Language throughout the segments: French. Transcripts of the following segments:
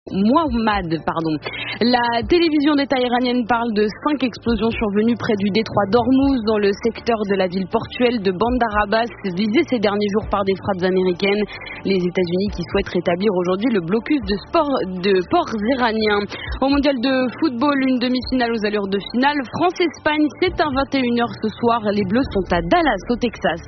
La télévision d'État iranienne parle de 5 explosions survenues près du détroit d'Ormuz dans le secteur de la ville portuaire de Bandar Abbas, visée ces derniers jours par des frappes américaines. Les États-Unis qui souhaitent rétablir aujourd'hui le blocus de ports iraniens. Au mondial de football, une demi-finale aux allures de finale. France-Espagne, c'est à 21h ce soir. Les Bleus sont à Dallas, au Texas.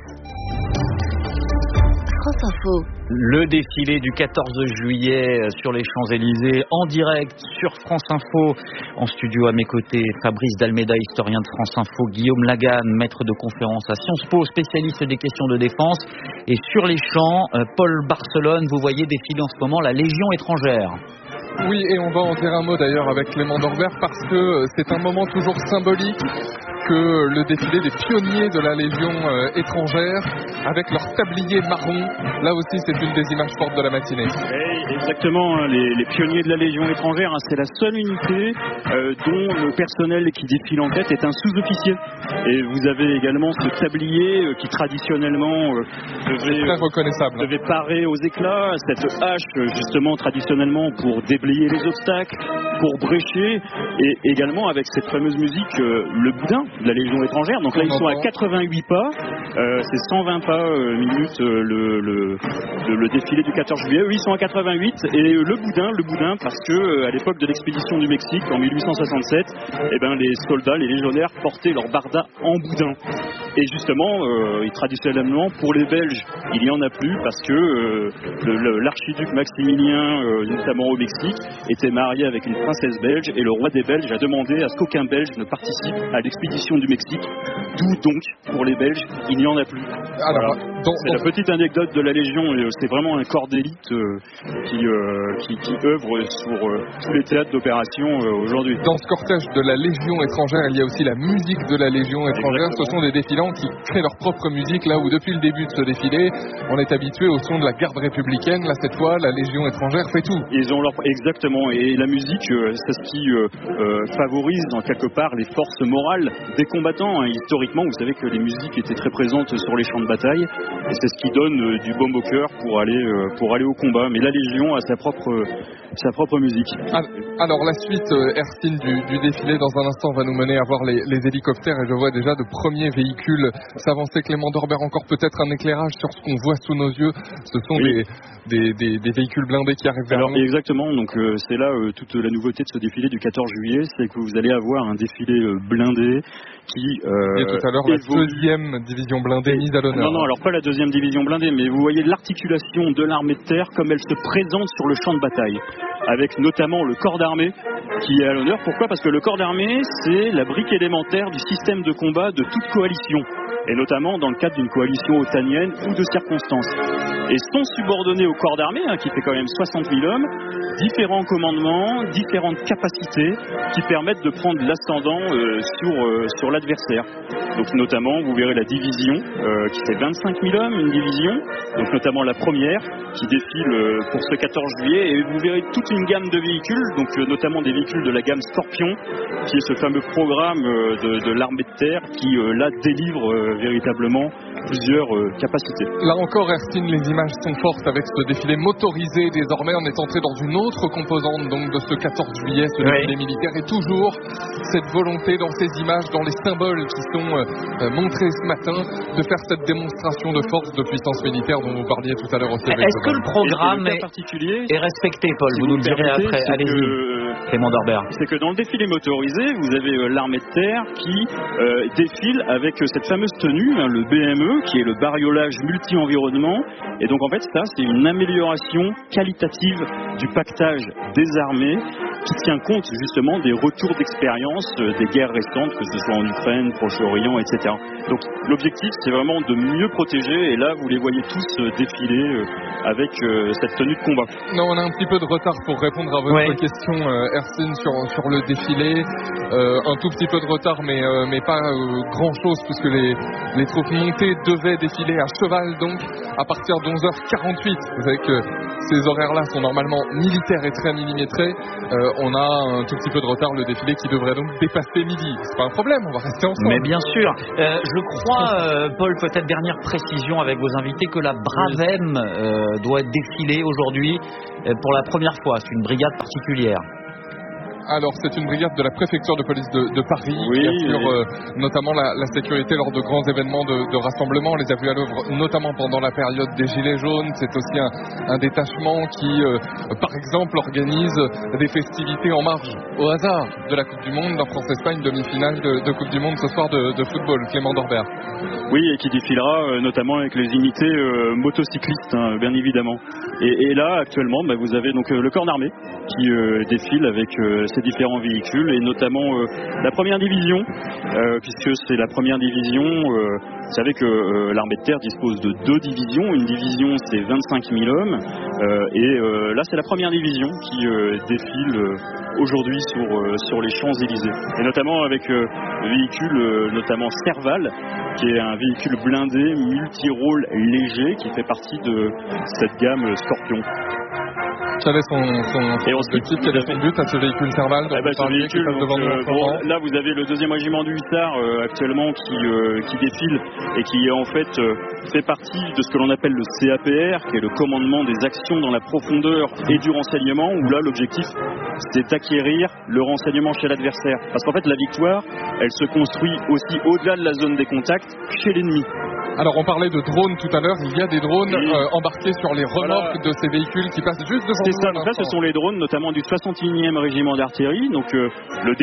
France Info. Le défilé du 14 juillet sur les Champs-Élysées, en direct sur France Info. En studio à mes côtés, Fabrice Dalméda, historien de France Info, Guillaume Lagan, maître de conférence à Sciences Po, spécialiste des questions de défense. Et sur les champs, Paul Barcelone, vous voyez défiler en ce moment la Légion étrangère. Oui, et on va en dire un mot d'ailleurs avec Clément Dorbert parce que c'est un moment toujours symbolique que le défilé des pionniers de la Légion étrangère avec leur tablier marron. Là aussi, c'est une des images fortes de la matinée. Oui, exactement, les pionniers de la Légion étrangère, c'est la seule unité dont le personnel qui défile en tête est un sous-officier. Et vous avez également ce tablier qui traditionnellement devait parer aux éclats, cette hache justement traditionnellement pour déblayer les obstacles, pour brécher, et également avec cette fameuse musique, le boudin de la Légion étrangère. Donc là, ils sont à 88 pas, c'est 120 pas minutes le défilé du 14 juillet. Eux, ils sont à 88, et le boudin parce que à l'époque de l'expédition du Mexique en 1867, les soldats, les légionnaires portaient leur barda en boudin. Et justement, traditionnellement, pour les Belges, il n'y en a plus parce que l'archiduc Maximilien, notamment au Mexique, était marié avec une princesse belge, et le roi des Belges a demandé à ce qu'aucun Belge ne participe à l'expédition du Mexique. D'où donc, pour les Belges, il n'y en a plus. Alors, c'est la petite anecdote de la Légion, et c'est vraiment un corps d'élite qui œuvre sur tous les théâtres d'opération aujourd'hui. Dans ce cortège de la Légion étrangère, il y a aussi la musique de la Légion étrangère. Exactement. Ce sont des défilants qui créent leur propre musique, là où depuis le début de ce défilé, on est habitué au son de la garde républicaine. Là, cette fois, la Légion étrangère fait tout. Exactement, et la musique, c'est ce qui favorise en quelque part les forces morales des combattants. Historiquement, vous savez que les musiques étaient très présentes sur les champs de bataille, et c'est ce qui donne du baume au cœur pour aller au combat. Mais la Légion a sa propre musique. Alors la suite, Ercine, du défilé dans un instant va nous mener à voir les hélicoptères, et je vois déjà de premiers véhicules s'avancer. Clément Dorbert, encore peut-être un éclairage sur ce qu'on voit sous nos yeux. Ce sont des véhicules blindés qui arrivent vers nous. Exactement, donc c'est là toute la nouveauté de ce défilé du 14 juillet, c'est que vous allez avoir un défilé blindé qui et tout à l'heure la deuxième division blindée mise à l'honneur. Non, alors pas la deuxième division blindée, mais vous voyez l'articulation de l'armée de terre comme elle se présente sur le champ de bataille, avec notamment le corps d'armée qui est à l'honneur. Pourquoi ? Parce que le corps d'armée, c'est la brique élémentaire du système de combat de toute coalition, et notamment dans le cadre d'une coalition otanienne ou de circonstances. Et sont subordonnés au corps d'armée, qui fait quand même 60 000 hommes, différents commandements, différentes capacités qui permettent de prendre l'ascendant sur l'adversaire. Donc notamment, vous verrez la division qui fait 25 000 hommes, une division, donc notamment la première qui défile pour ce 14 juillet, et vous verrez toute une gamme de véhicules, donc notamment des véhicules de la gamme Scorpion, qui est ce fameux programme de l'armée de terre qui là délivre véritablement plusieurs capacités. Là encore, Ercine, les images sont fortes avec ce défilé motorisé. Désormais, on est entré dans une autre composante donc de ce 14 juillet, ce défilé militaire, et toujours cette volonté dans ces images, dans les symboles qui sont montrés ce matin, de faire cette démonstration de force, de puissance militaire dont vous parliez tout à l'heure au CV. Est-ce que le programme est respecté, Paul ? Vous nous le direz après. Allez-y, Clément Dorbert. C'est que dans le défilé motorisé, vous avez l'armée de terre qui défile avec cette fameuse tenue, le BME, qui est le bariolage multi-environnement. Et donc en fait, ça, c'est une amélioration qualitative du pactage des armées qui tient compte justement des retours d'expérience des guerres récentes, que ce soit en Ukraine, Proche-Orient, etc. Donc l'objectif, c'est vraiment de mieux protéger, et là, vous les voyez tous défiler avec cette tenue de combat. Non, on a un petit peu de retard pour répondre à votre question, Ercine, sur le défilé. Un tout petit peu de retard, mais pas grand-chose, puisque les troupes montées devaient défiler à cheval, donc à partir d'11h48. Vous savez que ces horaires-là sont normalement militaires et très millimétrés. on a un tout petit peu de retard, le défilé qui devrait donc dépasser midi. C'est pas un problème, on va rester ensemble. Mais bien sûr. Je crois, Paul, peut-être dernière précision avec vos invités, que la Bravem doit défiler aujourd'hui pour la première fois. C'est une brigade particulière. Alors, c'est une brigade de la préfecture de police de Paris qui assure notamment la sécurité lors de grands événements de rassemblement. On les a vus à l'œuvre notamment pendant la période des Gilets jaunes. C'est aussi un détachement qui, par exemple, organise des festivités en marge, au hasard, de la Coupe du Monde. La France-Espagne, demi-finale de Coupe du Monde ce soir de football. Clément Dorbert. Oui, et qui défilera notamment avec les unités motocyclistes, hein, bien évidemment. Et là, actuellement, vous avez donc le corps d'armée qui défile avec ces différents véhicules, et notamment la première division, puisque c'est la première division. Vous savez que l'armée de terre dispose de 2 divisions. Une division, c'est 25 000 hommes, et là, c'est la première division qui défile aujourd'hui sur les Champs-Élysées, et notamment avec véhicule, notamment Serval, qui est un véhicule blindé multi-rôle léger qui fait partie de cette gamme Scorpion. Quel est son objectif, quel est son but à ce véhicule Serval ce véhicule, là vous avez le 2e régiment du Hussard actuellement qui défile et qui en fait fait partie de ce que l'on appelle le CAPR, qui est le commandement des actions dans la profondeur et du renseignement, où là l'objectif c'est d'acquérir le renseignement chez l'adversaire, parce qu'en fait la victoire elle se construit aussi au-delà de la zone des contacts, chez l'ennemi. Alors on parlait de drones tout à l'heure, il y a des drones embarqués sur les remorques de ces véhicules qui passent juste devant nous. C'est ça, donc là ce sont les drones notamment du 61e régiment d'artillerie, donc le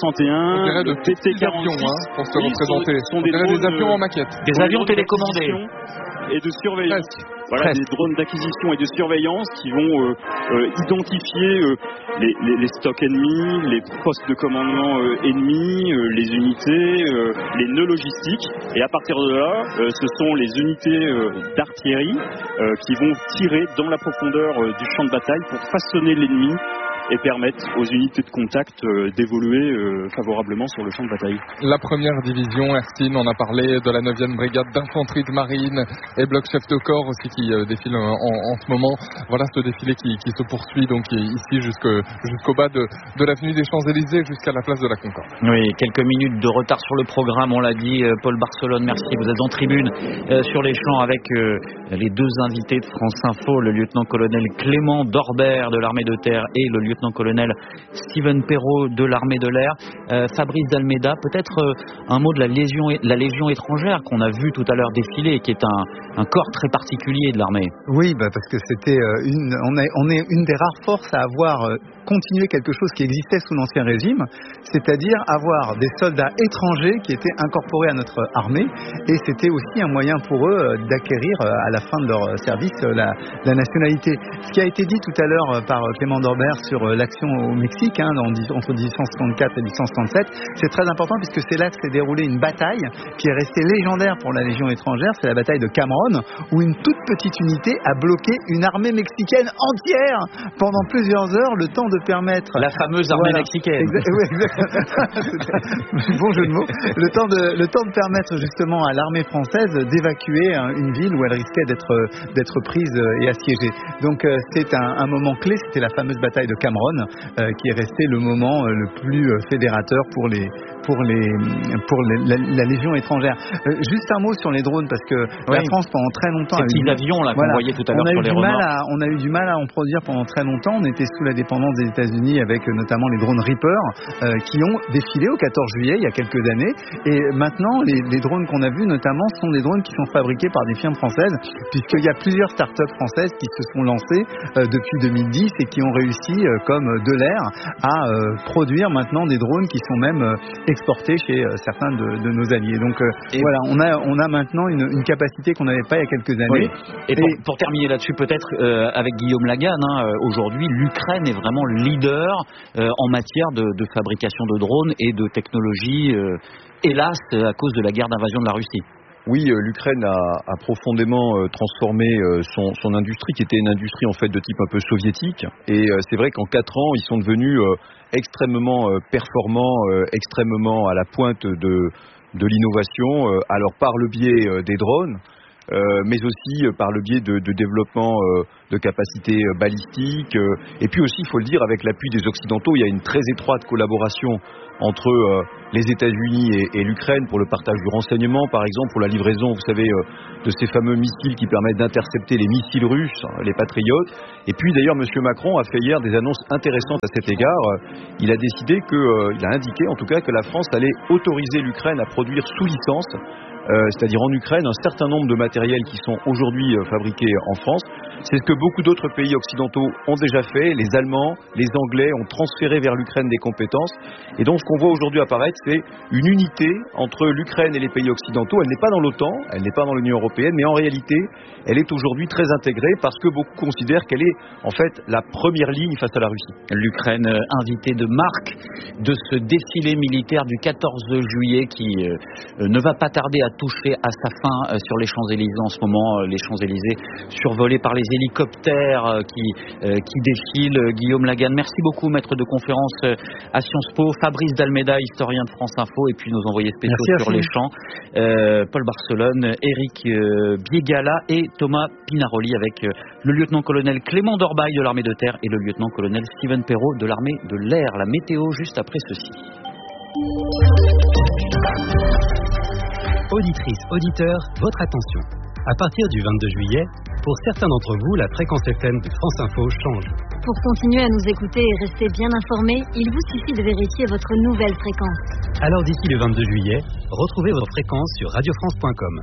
DT-61, le TT-46, pour se représenter. Ce sont des avions en maquette. Des avions télécommandés. Et de surveillance. Voilà, des drones d'acquisition et de surveillance qui vont identifier les stocks ennemis, les postes de commandement ennemis, les unités, les nœuds logistiques. Et à partir de là, ce sont les unités d'artillerie qui vont tirer dans la profondeur du champ de bataille pour façonner l'ennemi et permettre aux unités de contact d'évoluer favorablement sur le champ de bataille. La première division, Erskine, on a parlé de la 9e brigade d'infanterie de marine et bloc chef de corps aussi qui défile en ce moment. Voilà ce défilé qui se poursuit donc ici jusqu'au bas de l'avenue des Champs-Élysées jusqu'à la place de la Concorde. Oui, quelques minutes de retard sur le programme, on l'a dit. Paul Barcelone, merci. Vous êtes en tribune sur les champs avec les 2 invités de France Info, le lieutenant-colonel Clément Dorbert de l'armée de terre et le lieutenant-colonel Steven Perrault de l'armée de l'air. Fabrice d'Almeida, peut-être un mot de la Légion étrangère qu'on a vu tout à l'heure défiler, qui est un corps très particulier de l'armée. Oui, parce que c'était on est une des rares forces à avoir continué quelque chose qui existait sous l'Ancien Régime, c'est-à-dire avoir des soldats étrangers qui étaient incorporés à notre armée, et c'était aussi un moyen pour eux d'acquérir à la fin de leur service la nationalité. Ce qui a été dit tout à l'heure par Clément Dorbert sur l'action au Mexique, entre 1864 et 1867, c'est très important puisque c'est là que s'est déroulée une bataille qui est restée légendaire pour la Légion étrangère, c'est la bataille de Cameron, où une toute petite unité a bloqué une armée mexicaine entière pendant plusieurs heures, le temps de permettre... La fameuse armée mexicaine. Oui, exactement. Bon jeu de mots. Le temps de permettre justement à l'armée française d'évacuer une ville où elle risquait d'être prise et assiégée. Donc c'est un moment clé, c'était la fameuse bataille de Cameron, qui est resté le moment le plus fédérateur pour la Légion étrangère. Juste un mot sur les drones, parce que la France pendant très longtemps... Ces petits avions là qu'on voyait tout à l'heure sur les remorques. On a eu du mal à en produire pendant très longtemps. On était sous la dépendance des États-Unis avec notamment les drones Reaper qui ont défilé au 14 juillet il y a quelques années. Et maintenant, les drones qu'on a vus notamment sont des drones qui sont fabriqués par des firmes françaises, puisqu'il y a plusieurs startups françaises qui se sont lancées depuis 2010 et qui ont réussi, comme Delair, à produire maintenant des drones qui sont même exportés chez certains de nos alliés. Donc voilà, on a maintenant une capacité qu'on n'avait pas il y a quelques années. Oui. Et pour terminer là-dessus, peut-être avec Guillaume Lagan, aujourd'hui l'Ukraine est vraiment leader en matière de fabrication de drones et de technologie, hélas, à cause de la guerre d'invasion de la Russie. Oui, l'Ukraine a profondément transformé son industrie, qui était une industrie en fait de type un peu soviétique. Et c'est vrai qu'en 4 ans, ils sont devenus extrêmement performants, extrêmement à la pointe de l'innovation, alors par le biais des drones, mais aussi par le biais de développement de capacités balistiques. Et puis aussi, il faut le dire, avec l'appui des Occidentaux, il y a une très étroite collaboration entre les États-Unis et l'Ukraine pour le partage du renseignement, par exemple, pour la livraison, vous savez, de ces fameux missiles qui permettent d'intercepter les missiles russes, les Patriotes. Et puis d'ailleurs, M. Macron a fait hier des annonces intéressantes à cet égard. Il a décidé il a indiqué en tout cas que la France allait autoriser l'Ukraine à produire sous licence, c'est-à-dire en Ukraine, un certain nombre de matériels qui sont aujourd'hui fabriqués en France. C'est ce que beaucoup d'autres pays occidentaux ont déjà fait. Les Allemands, les Anglais ont transféré vers l'Ukraine des compétences. Et donc ce qu'on voit aujourd'hui apparaître, c'est une unité entre l'Ukraine et les pays occidentaux. Elle n'est pas dans l'OTAN, elle n'est pas dans l'Union européenne, mais en réalité, elle est aujourd'hui très intégrée parce que beaucoup considèrent qu'elle est en fait la première ligne face à la Russie. L'Ukraine invitée de marque de ce défilé militaire du 14 juillet qui ne va pas tarder à toucher à sa fin sur les Champs-Élysées en ce moment. Les Champs-Élysées survolés par les hélicoptères qui défilent. Guillaume Lagan, merci beaucoup, maître de conférence à Sciences Po. Fabrice D'Almeida, historien de France Info, et puis nos envoyés spéciaux sur les champs, Paul Barcelone, Éric Biégala et Thomas Pinaroli, avec le lieutenant-colonel Clément Dorbaille de l'armée de terre et le lieutenant-colonel Steven Perrault de l'armée de l'air. La météo juste après ceci. Auditrices, auditeurs, votre attention. À partir du 22 juillet, pour certains d'entre vous, la fréquence FM de France Info change. Pour continuer à nous écouter et rester bien informés, il vous suffit de vérifier votre nouvelle fréquence. Alors d'ici le 22 juillet, retrouvez votre fréquence sur radiofrance.com.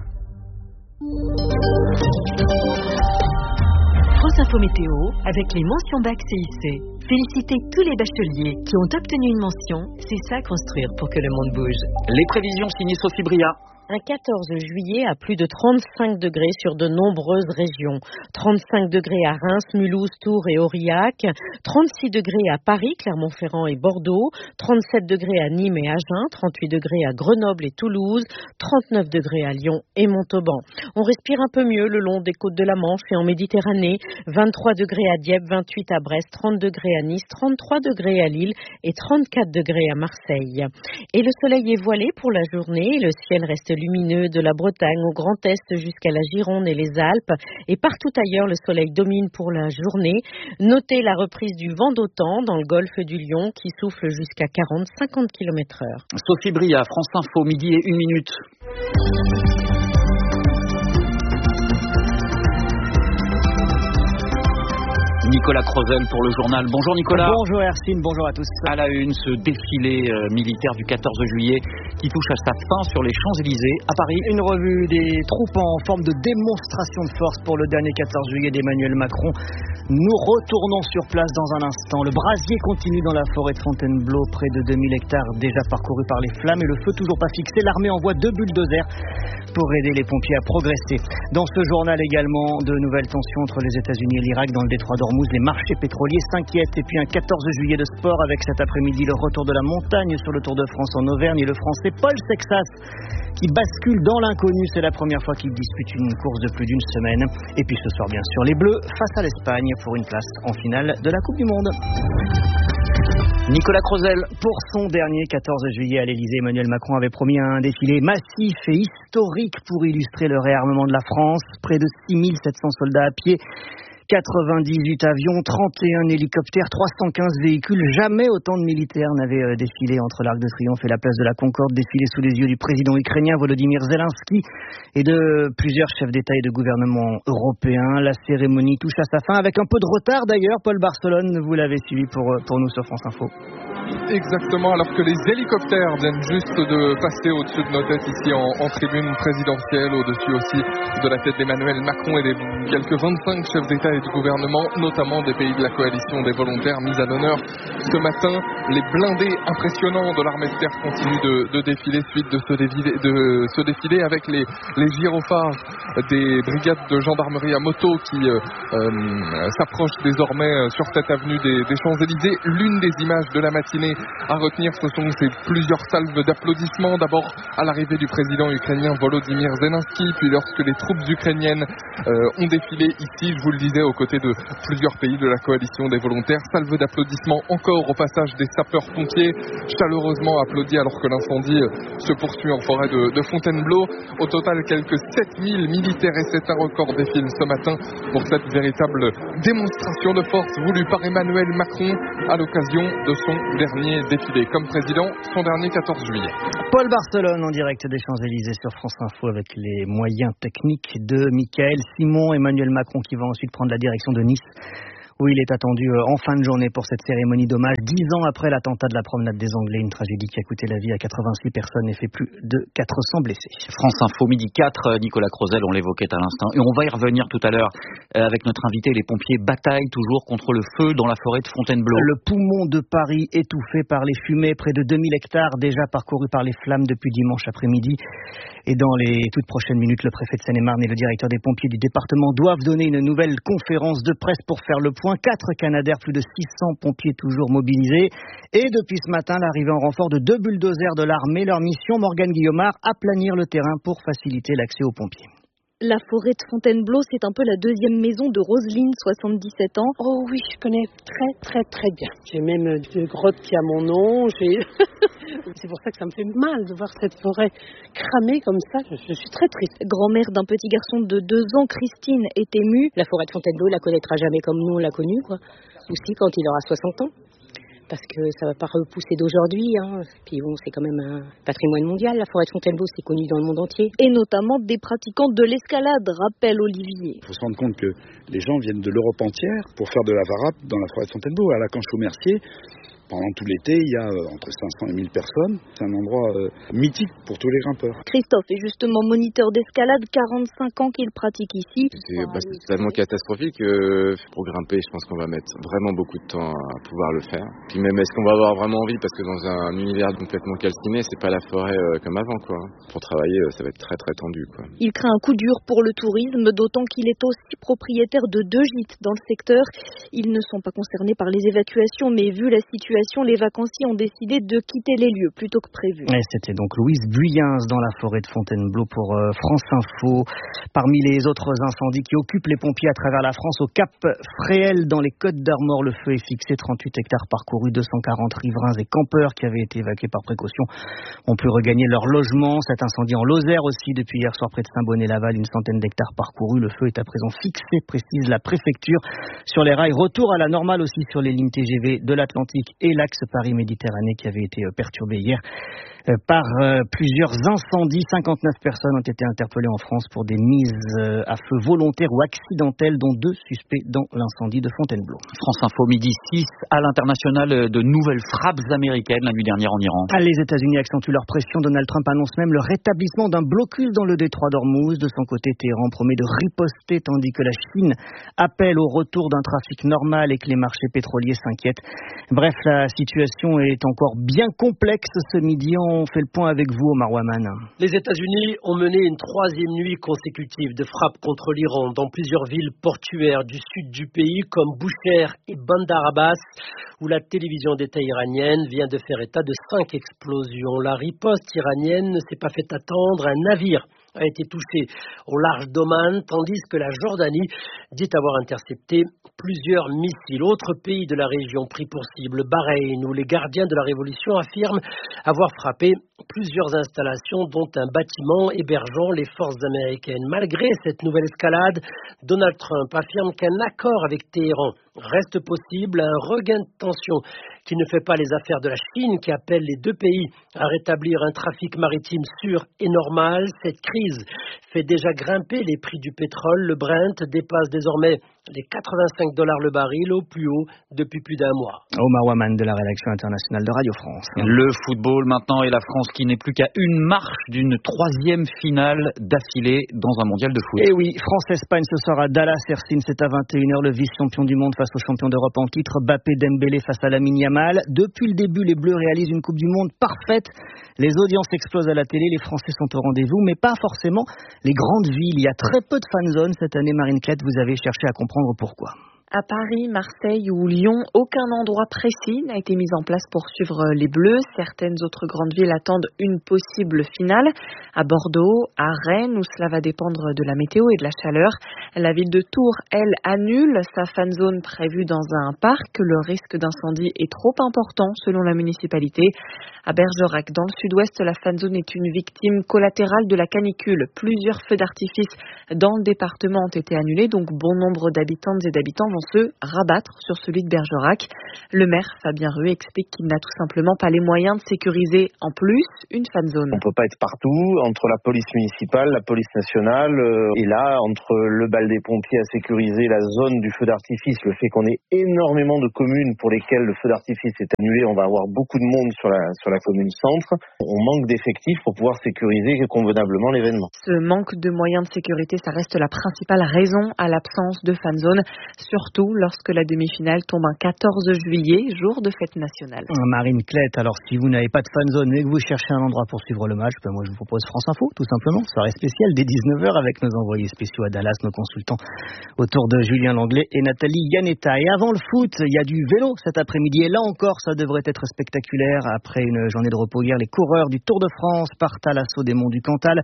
France Info Météo, avec les mentions bac CIC. Félicitez tous les bacheliers qui ont obtenu une mention. C'est ça construire pour que le monde bouge. Les prévisions signées Sophie Bria. Un 14 juillet à plus de 35 degrés sur de nombreuses régions. 35 degrés à Reims, Mulhouse, Tours et Aurillac. 36 degrés à Paris, Clermont-Ferrand et Bordeaux. 37 degrés à Nîmes et Agen. 38 degrés à Grenoble et Toulouse. 39 degrés à Lyon et Montauban. On respire un peu mieux le long des côtes de la Manche et en Méditerranée. 23 degrés à Dieppe, 28 à Brest, 30 degrés à Nice, 33 degrés à Lille et 34 degrés à Marseille. Et le soleil est voilé pour la journée. Le ciel reste lumineux de la Bretagne au Grand Est jusqu'à la Gironde et les Alpes. Et partout ailleurs, le soleil domine pour la journée. Notez la reprise du vent d'OTAN dans le golfe du Lion qui souffle jusqu'à 40-50 km/h. Sophie Bria, France Info, midi et 1 minute. Nicolas Crozel pour le journal. Bonjour Nicolas. Bonjour Hercine, bonjour à tous. À la une, ce défilé militaire du 14 juillet qui touche à sa fin sur les Champs-Élysées à Paris. Une revue des troupes en forme de démonstration de force pour le dernier 14 juillet d'Emmanuel Macron. Nous retournons sur place dans un instant. Le brasier continue dans la forêt de Fontainebleau, près de 2000 hectares déjà parcourus par les flammes et le feu toujours pas fixé. L'armée envoie 2 bulldozers pour aider les pompiers à progresser. Dans ce journal également, de nouvelles tensions entre les États-Unis et l'Irak dans le détroit d'Ormuz. Les marchés pétroliers s'inquiètent. Et puis un 14 juillet de sport avec cet après-midi le retour de la montagne sur le Tour de France en Auvergne et le Français Paul Sexas qui bascule dans l'inconnu. C'est la première fois qu'il dispute une course de plus d'une semaine. Et puis ce soir, bien sûr, les Bleus face à l'Espagne pour une place en finale de la Coupe du Monde. Nicolas Crozel. Pour son dernier 14 juillet à l'Elysée, Emmanuel Macron avait promis un défilé massif et historique pour illustrer le réarmement de la France. Près de 6700 soldats à pied, 98 avions, 31 hélicoptères, 315 véhicules. Jamais autant de militaires n'avaient défilé entre l'Arc de Triomphe et la place de la Concorde, défilé sous les yeux du président ukrainien Volodymyr Zelensky et de plusieurs chefs d'État et de gouvernement européens. La cérémonie touche à sa fin avec un peu de retard d'ailleurs. Paul Barcelone, vous l'avez suivi pour nous sur France Info. Exactement, alors que les hélicoptères viennent juste de passer au-dessus de nos têtes ici en tribune présidentielle, au-dessus aussi de la tête d'Emmanuel Macron et des quelques 25 chefs d'État et de gouvernement, notamment des pays de la coalition des volontaires mis à l'honneur. Ce matin, les blindés impressionnants de l'armée de terre continuent de défiler suite de ce défilé avec les gyrophares des brigades de gendarmerie à moto qui s'approchent désormais sur cette avenue des Champs-Élysées. L'une des images de la matinée à retenir, ce sont ces plusieurs salves d'applaudissements. D'abord à l'arrivée du président ukrainien Volodymyr Zelensky, puis lorsque les troupes ukrainiennes ont défilé ici, je vous le disais, aux côtés de plusieurs pays de la coalition des volontaires. Salve d'applaudissements encore au passage des sapeurs-pompiers chaleureusement applaudis alors que l'incendie se poursuit en forêt de Fontainebleau. Au total, quelques 7000 militaires et c'est un record défilent ce matin pour cette véritable démonstration de force voulue par Emmanuel Macron à l'occasion de son dernier défilé comme président, son dernier 14 juillet. Paul Barcelone en direct des Champs-Élysées sur France Info avec les moyens techniques de Michael Simon. Emmanuel Macron qui va ensuite prendre la direction de Nice, où il est attendu en fin de journée pour cette cérémonie d'hommage. 10 ans après l'attentat de la promenade des Anglais, une tragédie qui a coûté la vie à 86 personnes et fait plus de 400 blessés. France Info, midi 4, Nicolas Crozel, on l'évoquait à l'instant. Et on va y revenir tout à l'heure avec notre invité. Les pompiers bataillent toujours contre le feu dans la forêt de Fontainebleau. Le poumon de Paris étouffé par les fumées, près de 2000 hectares déjà parcourus par les flammes depuis dimanche après-midi. Et dans les toutes prochaines minutes, le préfet de Seine-et-Marne et le directeur des pompiers du département doivent donner une nouvelle conférence de presse pour faire le point. 4 Canadair, plus de 600 pompiers toujours mobilisés. Et depuis ce matin, l'arrivée en renfort de 2 bulldozers de l'armée. Leur mission, Morgane Guillaumard, aplanir le terrain pour faciliter l'accès aux pompiers. La forêt de Fontainebleau, c'est un peu la deuxième maison de Roselyne, 77 ans. Oh oui, je connais très bien. J'ai même une grotte qui a mon nom. C'est pour ça que ça me fait mal de voir cette forêt cramée comme ça. Je suis très triste. Grand-mère d'un petit garçon de 2 ans, Christine, est émue. La forêt de Fontainebleau, la connaîtra jamais comme nous on l'a connue, quoi. Aussi quand il aura 60 ans. Parce que ça va pas repousser d'aujourd'hui, hein. Puis bon, c'est quand même un patrimoine mondial, la forêt de Fontainebleau, c'est connu dans le monde entier. Et notamment des pratiquants de l'escalade, rappelle Olivier. Il faut se rendre compte que les gens viennent de l'Europe entière pour faire de la varap dans la forêt de Fontainebleau. À la Canche-au-Mercier, pendant tout l'été, il y a entre 500 et 1000 personnes. C'est un endroit mythique pour tous les grimpeurs. Christophe est justement moniteur d'escalade, 45 ans qu'il pratique ici. C'est tellement catastrophique. Pour grimper, je pense qu'on va mettre vraiment beaucoup de temps à pouvoir le faire. Puis même, est-ce qu'on va avoir vraiment envie? Parce que dans un univers complètement calciné, c'est pas la forêt comme avant, quoi. Pour travailler, ça va être très très tendu, quoi. Il craint un coup dur pour le tourisme, d'autant qu'il est aussi propriétaire de 2 gîtes dans le secteur. Ils ne sont pas concernés par les évacuations, mais vu la situation, les vacanciers ont décidé de quitter les lieux plutôt que prévu. Et c'était donc Louise Buyens dans la forêt de Fontainebleau pour France Info. Parmi les autres incendies qui occupent les pompiers à travers la France, au Cap Fréhel dans les Côtes d'Armor, le feu est fixé. 38 hectares parcourus, 240 riverains et campeurs qui avaient été évacués par précaution ont pu regagner leur logement. Cet incendie en Lozère aussi, depuis hier soir près de Saint-Bonnet-Laval, une centaine d'hectares parcourus. Le feu est à présent fixé, précise la préfecture. Sur les rails, retour à la normale aussi sur les lignes TGV de l'Atlantique et l'axe Paris-Méditerranée qui avait été perturbé hier par plusieurs incendies. 59 personnes ont été interpellées en France pour des mises à feu volontaires ou accidentelles, dont 2 suspects dans l'incendie de Fontainebleau. France Info, midi 6, à l'international, de nouvelles frappes américaines la nuit dernière en Iran. Les États-Unis accentuent leur pression. Donald Trump annonce même le rétablissement d'un blocus dans le détroit d'Ormuz. De son côté, Téhéran promet de riposter, tandis que la Chine appelle au retour d'un trafic normal et que les marchés pétroliers s'inquiètent. Bref, la situation est encore bien complexe ce midi. On fait le point avec vous, Omar Waman. Les États-Unis ont mené une 3e nuit consécutive de frappes contre l'Iran dans plusieurs villes portuaires du sud du pays comme Bushehr et Bandar Abbas, où la télévision d'État iranienne vient de faire état de 5 explosions. La riposte iranienne ne s'est pas fait attendre. Un navire a été touché au large d'Oman, tandis que la Jordanie dit avoir intercepté plusieurs missiles. Autre pays de la région pris pour cible, Bahreïn, où les gardiens de la révolution affirment avoir frappé plusieurs installations, dont un bâtiment hébergeant les forces américaines. Malgré cette nouvelle escalade, Donald Trump affirme qu'un accord avec Téhéran reste possible, un regain de tension qui ne fait pas les affaires de la Chine, qui appelle les 2 pays à rétablir un trafic maritime sûr et normal. Cette crise fait déjà grimper les prix du pétrole. Le Brent dépasse désormais les $85 le baril, au plus haut depuis plus d'1 mois. Omar Waman de la rédaction internationale de Radio France. Le football maintenant, et la France qui n'est plus qu'à une marche d'une 3e finale d'affilée dans un mondial de foot. Et oui, France-Espagne ce soir à Dallas, Hercine, c'est à 21h, le vice-champion du monde face au champion d'Europe en titre, Mbappé Dembélé face à Lamine Yamal. Depuis le début, les Bleus réalisent une Coupe du Monde parfaite. Les audiences explosent à la télé, les Français sont au rendez-vous, mais pas forcément les grandes villes. Il y a très peu de fan zones cette année. Marine Clette, vous avez cherché à comprendre pourquoi. À Paris, Marseille ou Lyon, aucun endroit précis n'a été mis en place pour suivre les Bleus. Certaines autres grandes villes attendent une possible finale. À Bordeaux, à Rennes, où cela va dépendre de la météo et de la chaleur. La ville de Tours, elle, annule sa fan zone prévue dans un parc. Le risque d'incendie est trop important selon la municipalité. À Bergerac, dans le sud-ouest, la fan zone est une victime collatérale de la canicule. Plusieurs feux d'artifice dans le département ont été annulés, donc bon nombre d'habitantes et d'habitants vont se rabattre sur celui de Bergerac. Le maire Fabien Ruet explique qu'il n'a tout simplement pas les moyens de sécuriser en plus une fan zone. On ne peut pas être partout, entre la police municipale, la police nationale, et là, entre le bal des pompiers à sécuriser, la zone du feu d'artifice, le fait qu'on ait énormément de communes pour lesquelles le feu d'artifice est annulé, on va avoir beaucoup de monde sur la commune centre. On manque d'effectifs pour pouvoir sécuriser convenablement l'événement. Ce manque de moyens de sécurité, ça reste la principale raison à l'absence de fan zone, surtout lorsque la demi-finale tombe un 14 juillet, jour de fête nationale. Marine Clette, alors si vous n'avez pas de fan zone mais que vous cherchez un endroit pour suivre le match, moi je vous propose France Info, tout simplement. Soirée spéciale dès 19h avec nos envoyés spéciaux à Dallas, nos consultants autour de Julien Langlais et Nathalie Yanetta. Et avant le foot, il y a du vélo cet après-midi et là encore ça devrait être spectaculaire. Après une journée de repos hier, les coureurs du Tour de France partent à l'assaut des monts du Cantal.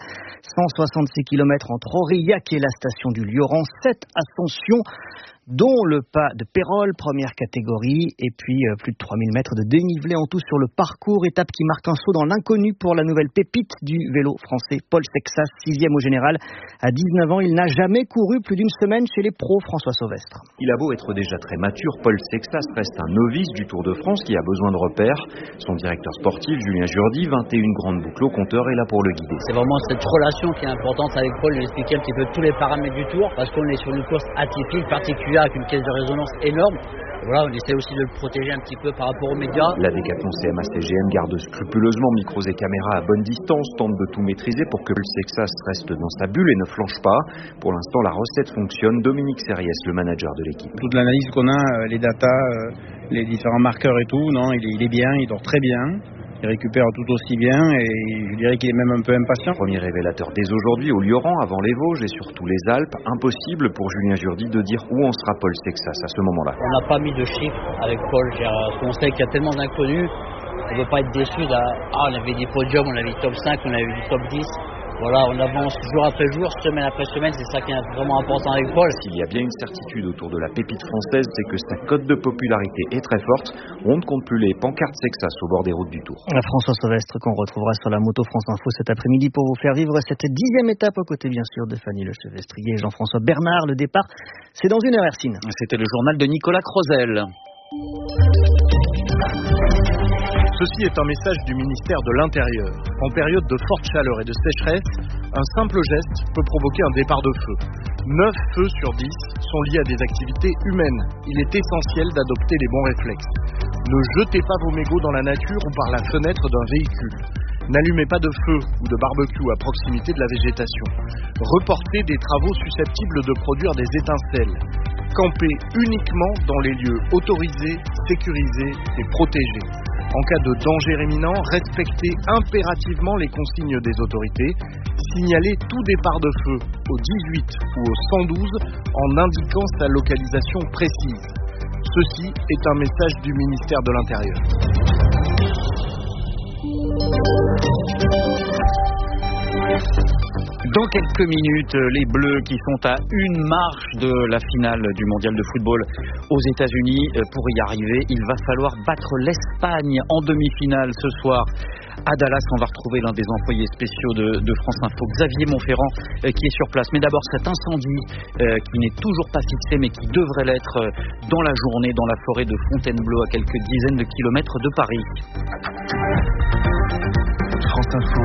166 km entre Aurillac et la station du Lioran, 7 ascensions dont le pas de Pérol, première catégorie, et puis plus de 3000 mètres de dénivelé en tout sur le parcours, étape qui marque un saut dans l'inconnu pour la nouvelle pépite du vélo français, Paul Sexas, 6e au général. À 19 ans, il n'a jamais couru plus d'une semaine chez les pros, François Sauvestre. Il a beau être déjà très mature, Paul Sexas reste un novice du Tour de France qui a besoin de repères. Son directeur sportif, Julien Jourdi, 21 grandes boucles au compteur, est là pour le guider. C'est vraiment cette relation qui est importante avec Paul, lui expliquer un petit peu tous les paramètres du Tour, parce qu'on est sur une course atypique, particulière, avec une caisse de résonance énorme. Voilà, on essaie aussi de le protéger un petit peu par rapport aux médias. La Décathlon CMA-CGM garde scrupuleusement micros et caméras à bonne distance, tente de tout maîtriser pour que le Sexas reste dans sa bulle et ne flanche pas. Pour l'instant, la recette fonctionne. Dominique Serriès, le manager de l'équipe. Toute l'analyse qu'on a, les datas, les différents marqueurs et tout, non, il est bien, il dort très bien. Il récupère tout aussi bien et je dirais qu'il est même un peu impatient. Premier révélateur dès aujourd'hui au Lioran, avant les Vosges et surtout les Alpes. Impossible pour Julien Jourdi de dire où en sera Paul Sexas à ce moment-là. On n'a pas mis de chiffres avec Paul, parce qu'on sait qu'il y a tellement d'inconnus. On ne veut pas être déçu. On avait des podiums, on avait du top 5, on avait du top 10. Voilà, on avance jour après jour, semaine après semaine, c'est ça qui est vraiment important avec Paul. S'il y a bien une certitude autour de la pépite française, c'est que sa cote de popularité est très forte. On ne compte plus les pancartes Sexas au bord des routes du Tour. François Sauvestre qu'on retrouvera sur la moto France Info cet après-midi pour vous faire vivre cette 10e étape aux côtés bien sûr de Fanny Lechevestrier et Jean-François Bernard. Le départ, c'est dans une heure, Ercine. C'était le journal de Nicolas Crozel. Ceci est un message du ministère de l'Intérieur. En période de forte chaleur et de sécheresse, un simple geste peut provoquer un départ de feu. 9 feux sur 10 sont liés à des activités humaines. Il est essentiel d'adopter les bons réflexes. Ne jetez pas vos mégots dans la nature ou par la fenêtre d'un véhicule. N'allumez pas de feu ou de barbecue à proximité de la végétation. Reportez des travaux susceptibles de produire des étincelles. Campez uniquement dans les lieux autorisés, sécurisés et protégés. En cas de danger imminent, respectez impérativement les consignes des autorités. Signalez tout départ de feu au 18 ou au 112 en indiquant sa localisation précise. Ceci est un message du ministère de l'Intérieur. Dans quelques minutes, les Bleus qui sont à une marche de la finale du mondial de football aux États-Unis. Pour y arriver, il va falloir battre l'Espagne en demi-finale ce soir. À Dallas, on va retrouver l'un des employés spéciaux de France Info, Xavier Montferrand, qui est sur place. Mais d'abord, cet incendie qui n'est toujours pas fixé, mais qui devrait l'être dans la journée dans la forêt de Fontainebleau, à quelques dizaines de kilomètres de Paris. France Info,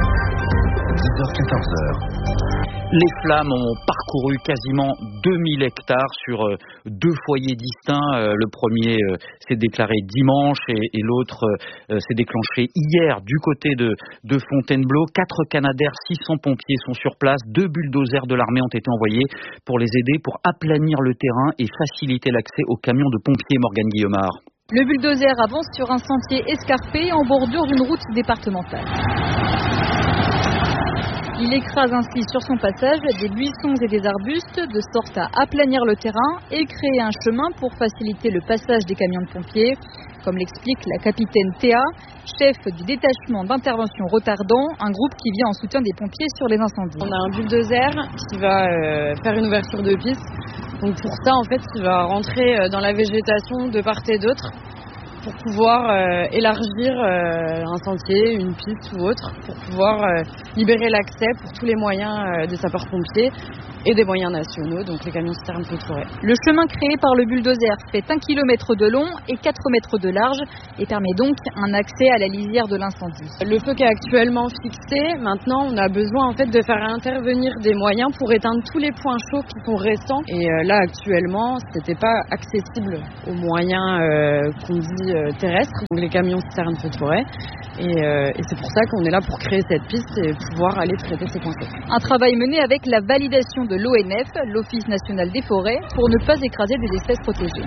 10h-14h. Les flammes ont parcouru quasiment 2000 hectares sur 2 foyers distincts. Le premier s'est déclaré dimanche et l'autre s'est déclenché hier du côté de Fontainebleau. 4 Canadair, 600 pompiers sont sur place. 2 bulldozers de l'armée ont été envoyés pour les aider, pour aplanir le terrain et faciliter l'accès aux camions de pompiers. Morgane Guillemard. Le bulldozer avance sur un sentier escarpé en bordure d'une route départementale. Il écrase ainsi sur son passage des buissons et des arbustes de sorte à aplanir le terrain et créer un chemin pour faciliter le passage des camions de pompiers. Comme l'explique la capitaine Théa, chef du détachement d'intervention Rotterdam, un groupe qui vient en soutien des pompiers sur les incendies. On a un bulldozer qui va faire une ouverture de piste. Donc pour ça, en fait, il va rentrer dans la végétation de part et d'autre pour pouvoir élargir un sentier, une piste ou autre, pour pouvoir libérer l'accès pour tous les moyens des sapeurs-pompiers et des moyens nationaux, donc les camions citernes feux de forêt. Le chemin créé par le bulldozer fait 1 km de long et 4 mètres de large et permet donc un accès à la lisière de l'incendie. Le feu qui est actuellement fixé, maintenant on a besoin en fait de faire intervenir des moyens pour éteindre tous les points chauds qui sont restants. Et là actuellement, c'était pas accessible aux moyens qu'on dit terrestres, donc les camions citernes feux de forêt. Et c'est pour ça qu'on est là pour créer cette piste et pouvoir aller traiter ces points chauds. Un travail mené avec la validation de l'ONF, l'Office national des forêts, pour ne pas écraser des espèces protégées.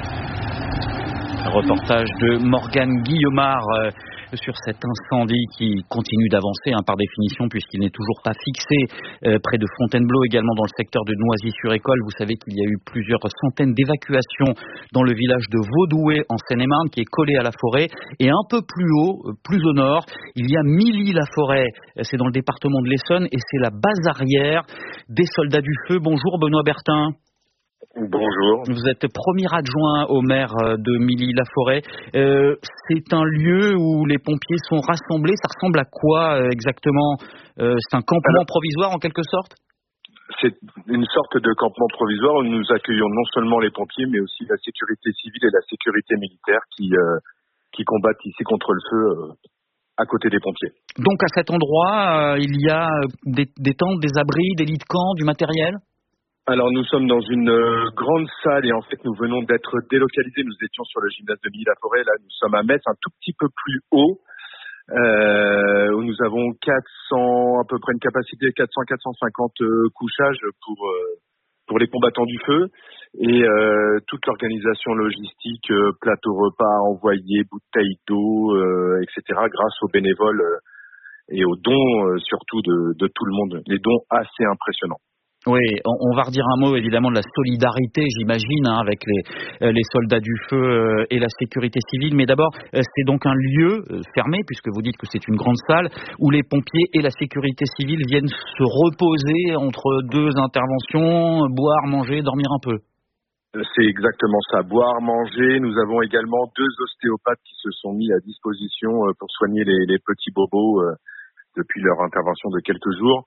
Un reportage de Morgane Guillaumard sur cet incendie qui continue d'avancer par définition puisqu'il n'est toujours pas fixé près de Fontainebleau, également dans le secteur de Noisy-sur-École. Vous savez qu'il y a eu plusieurs centaines d'évacuations dans le village de Vaudoué en Seine-et-Marne qui est collé à la forêt. Et un peu plus haut, plus au nord, il y a Milly-la-Forêt. C'est dans le département de l'Essonne et c'est la base arrière des soldats du feu. Bonjour Benoît Bertin. Bonjour. Vous êtes premier adjoint au maire de Milly-la-Forêt. C'est un lieu où les pompiers sont rassemblés. Ça ressemble à quoi exactement? C'est un campement provisoire en quelque sorte? C'est une sorte de campement provisoire où nous accueillons non seulement les pompiers, mais aussi la sécurité civile et la sécurité militaire qui combattent ici contre le feu à côté des pompiers. Donc à cet endroit, il y a des tentes, des abris, des lits de camp, du matériel? Alors nous sommes dans une grande salle et en fait nous venons d'être délocalisés. Nous étions sur le gymnase de Milly-la-Forêt. Là nous sommes à Metz, un tout petit peu plus haut, où nous avons à peu près une capacité de 400-450 couchages pour les combattants du feu et toute l'organisation logistique, plateau repas envoyés, bouteilles d'eau, etc. grâce aux bénévoles et aux dons surtout de tout le monde. Les dons assez impressionnants. Oui, on va redire un mot évidemment de la solidarité, j'imagine, avec les soldats du feu et la sécurité civile. Mais d'abord, c'est donc un lieu fermé, puisque vous dites que c'est une grande salle, où les pompiers et la sécurité civile viennent se reposer entre deux interventions, boire, manger, dormir un peu. C'est exactement ça, boire, manger. Nous avons également 2 ostéopathes qui se sont mis à disposition pour soigner les petits bobos depuis leur intervention de quelques jours.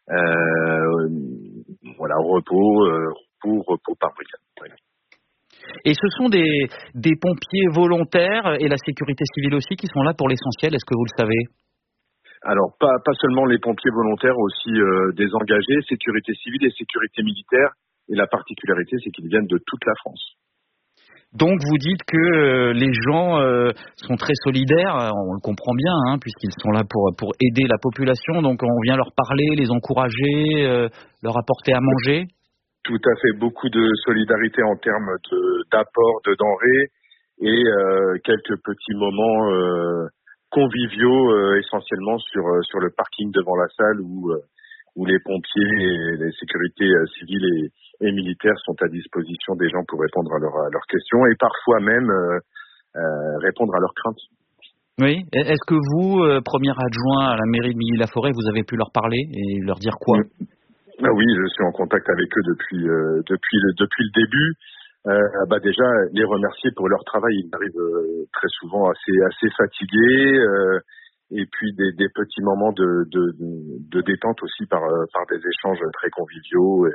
Voilà, repos par brigade. Oui. Et ce sont des pompiers volontaires et la sécurité civile aussi qui sont là pour l'essentiel, est-ce que vous le savez? Alors, pas seulement les pompiers volontaires, aussi des engagés, sécurité civile et sécurité militaire. Et la particularité, c'est qu'ils viennent de toute la France. Donc vous dites que les gens sont très solidaires, on le comprend bien, puisqu'ils sont là pour aider la population, donc on vient leur parler, les encourager, leur apporter à manger. Tout à fait, beaucoup de solidarité en termes d'apport de denrées et quelques petits moments conviviaux essentiellement sur le parking devant la salle où les pompiers et les sécurités civiles et militaires sont à disposition des gens pour répondre à leurs questions et parfois même répondre à leurs craintes. Oui. Est-ce que vous, premier adjoint à la mairie de Milly-la-Forêt, vous avez pu leur parler et leur dire quoi? Oui, je suis en contact avec eux depuis le début. Déjà, les remercier pour leur travail. Ils arrivent très souvent assez fatigués. Et puis des petits moments de détente aussi par des échanges très conviviaux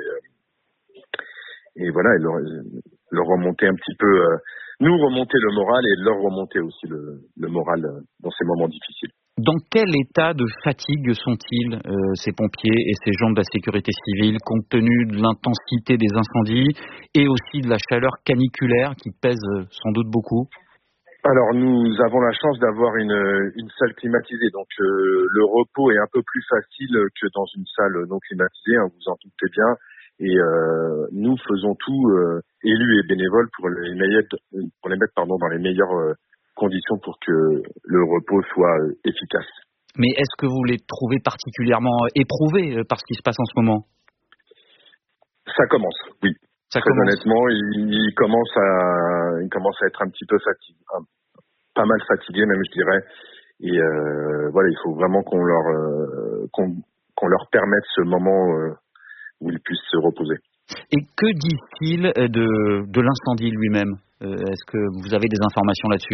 et voilà, et leur remonter un petit peu, nous remonter le moral et leur remonter aussi le moral dans ces moments difficiles. Dans quel état de fatigue sont-ils, ces pompiers et ces gens de la sécurité civile, compte tenu de l'intensité des incendies et aussi de la chaleur caniculaire qui pèse sans doute beaucoup? Alors nous avons la chance d'avoir une salle climatisée, donc le repos est un peu plus facile que dans une salle non climatisée, vous en doutez bien, et nous faisons tout, élus et bénévoles, pour les mettre dans les meilleures conditions pour que le repos soit efficace. Mais est-ce que vous les trouvez particulièrement éprouvés par ce qui se passe en ce moment ? Ça commence, oui. Très honnêtement, ils commencent à être un petit peu fatigués, pas mal fatigués même, je dirais. Et voilà, il faut vraiment qu'on leur permette ce moment où ils puissent se reposer. Et que disent-ils de l'incendie lui-même ? Est-ce que vous avez des informations là-dessus ?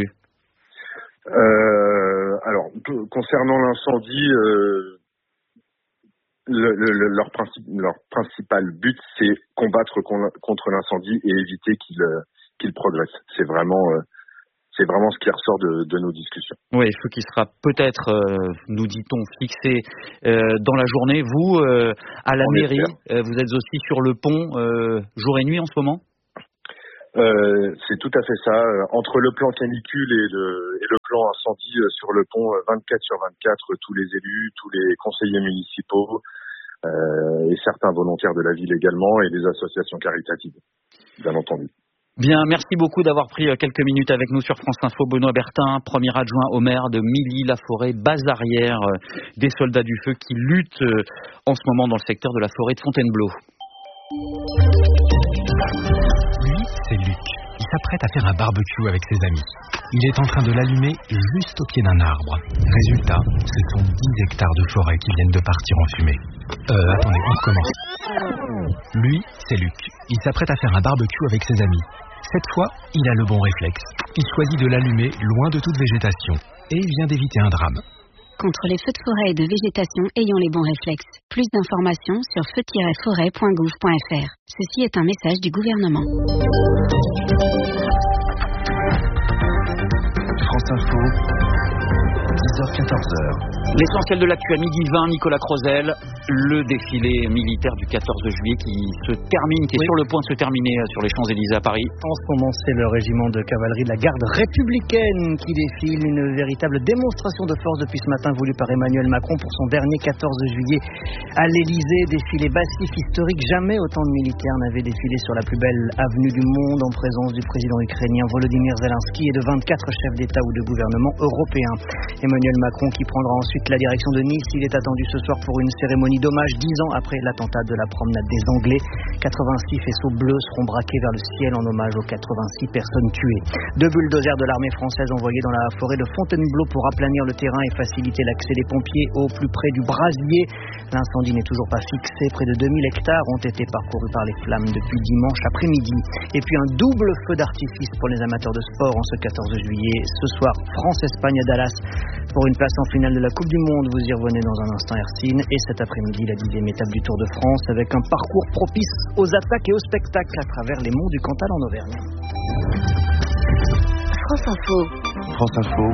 Alors, concernant l'incendie, leur principal but, c'est combattre contre l'incendie et éviter qu'il progresse. C'est vraiment ce qui ressort de nos discussions. Oui, ce qui sera peut-être, nous dit-on, fixé dans la journée. Vous, à la mairie, vous êtes aussi sur le pont jour et nuit en ce moment ? C'est tout à fait ça. Entre le plan canicule et le plan incendie sur le pont, 24/24, tous les élus, tous les conseillers municipaux et certains volontaires de la ville également et les associations caritatives, bien entendu. Bien, merci beaucoup d'avoir pris quelques minutes avec nous sur France Info. Benoît Bertin, premier adjoint au maire de Milly-la-Forêt, base arrière des soldats du feu qui luttent en ce moment dans le secteur de la forêt de Fontainebleau. Lui, c'est Luc. Il s'apprête à faire un barbecue avec ses amis. Il est en train de l'allumer juste au pied d'un arbre. Résultat, ce sont 10 hectares de forêt qui viennent de partir en fumée. Attendez, on recommence. Lui, c'est Luc. Il s'apprête à faire un barbecue avec ses amis. Cette fois, il a le bon réflexe. Il choisit de l'allumer loin de toute végétation. Et il vient d'éviter un drame. Contre les feux de forêt et de végétation, ayons les bons réflexes. Plus d'informations sur feu-forêt.gouv.fr. Ceci est un message du gouvernement. France Info, 10h-14h. L'essentiel de l'actu à midi 20, Nicolas Crozel, le défilé militaire du 14 juillet qui se termine, qui est sur le point de se terminer sur les Champs-Élysées à Paris. En ce moment, c'est le régiment de cavalerie de la garde républicaine qui défile, une véritable démonstration de force depuis ce matin voulue par Emmanuel Macron pour son dernier 14 juillet à l'Élysée. Défilé massif historique, jamais autant de militaires n'avaient défilé sur la plus belle avenue du monde en présence du président ukrainien Volodymyr Zelensky et de 24 chefs d'État ou de gouvernement européens. Emmanuel Macron qui prendra ensuite la direction de Nice. Il est attendu ce soir pour une cérémonie d'hommage 10 ans après l'attentat de la promenade des Anglais. 86 faisceaux bleus seront braqués vers le ciel en hommage aux 86 personnes tuées. 2 bulldozers de l'armée française envoyés dans la forêt de Fontainebleau pour aplanir le terrain et faciliter l'accès des pompiers au plus près du brasier. L'incendie n'est toujours pas fixé. Près de 2000 hectares ont été parcourus par les flammes depuis dimanche après-midi. Et puis un double feu d'artifice pour les amateurs de sport en ce 14 juillet. Ce soir, France-Espagne à Dallas pour une place en finale de la Coupe du Monde. Vous y revenez dans un instant, Hercine. Et cet après-midi, la 10e étape du Tour de France avec un parcours propice aux attaques et aux spectacles à travers les monts du Cantal en Auvergne. France Info. France Info.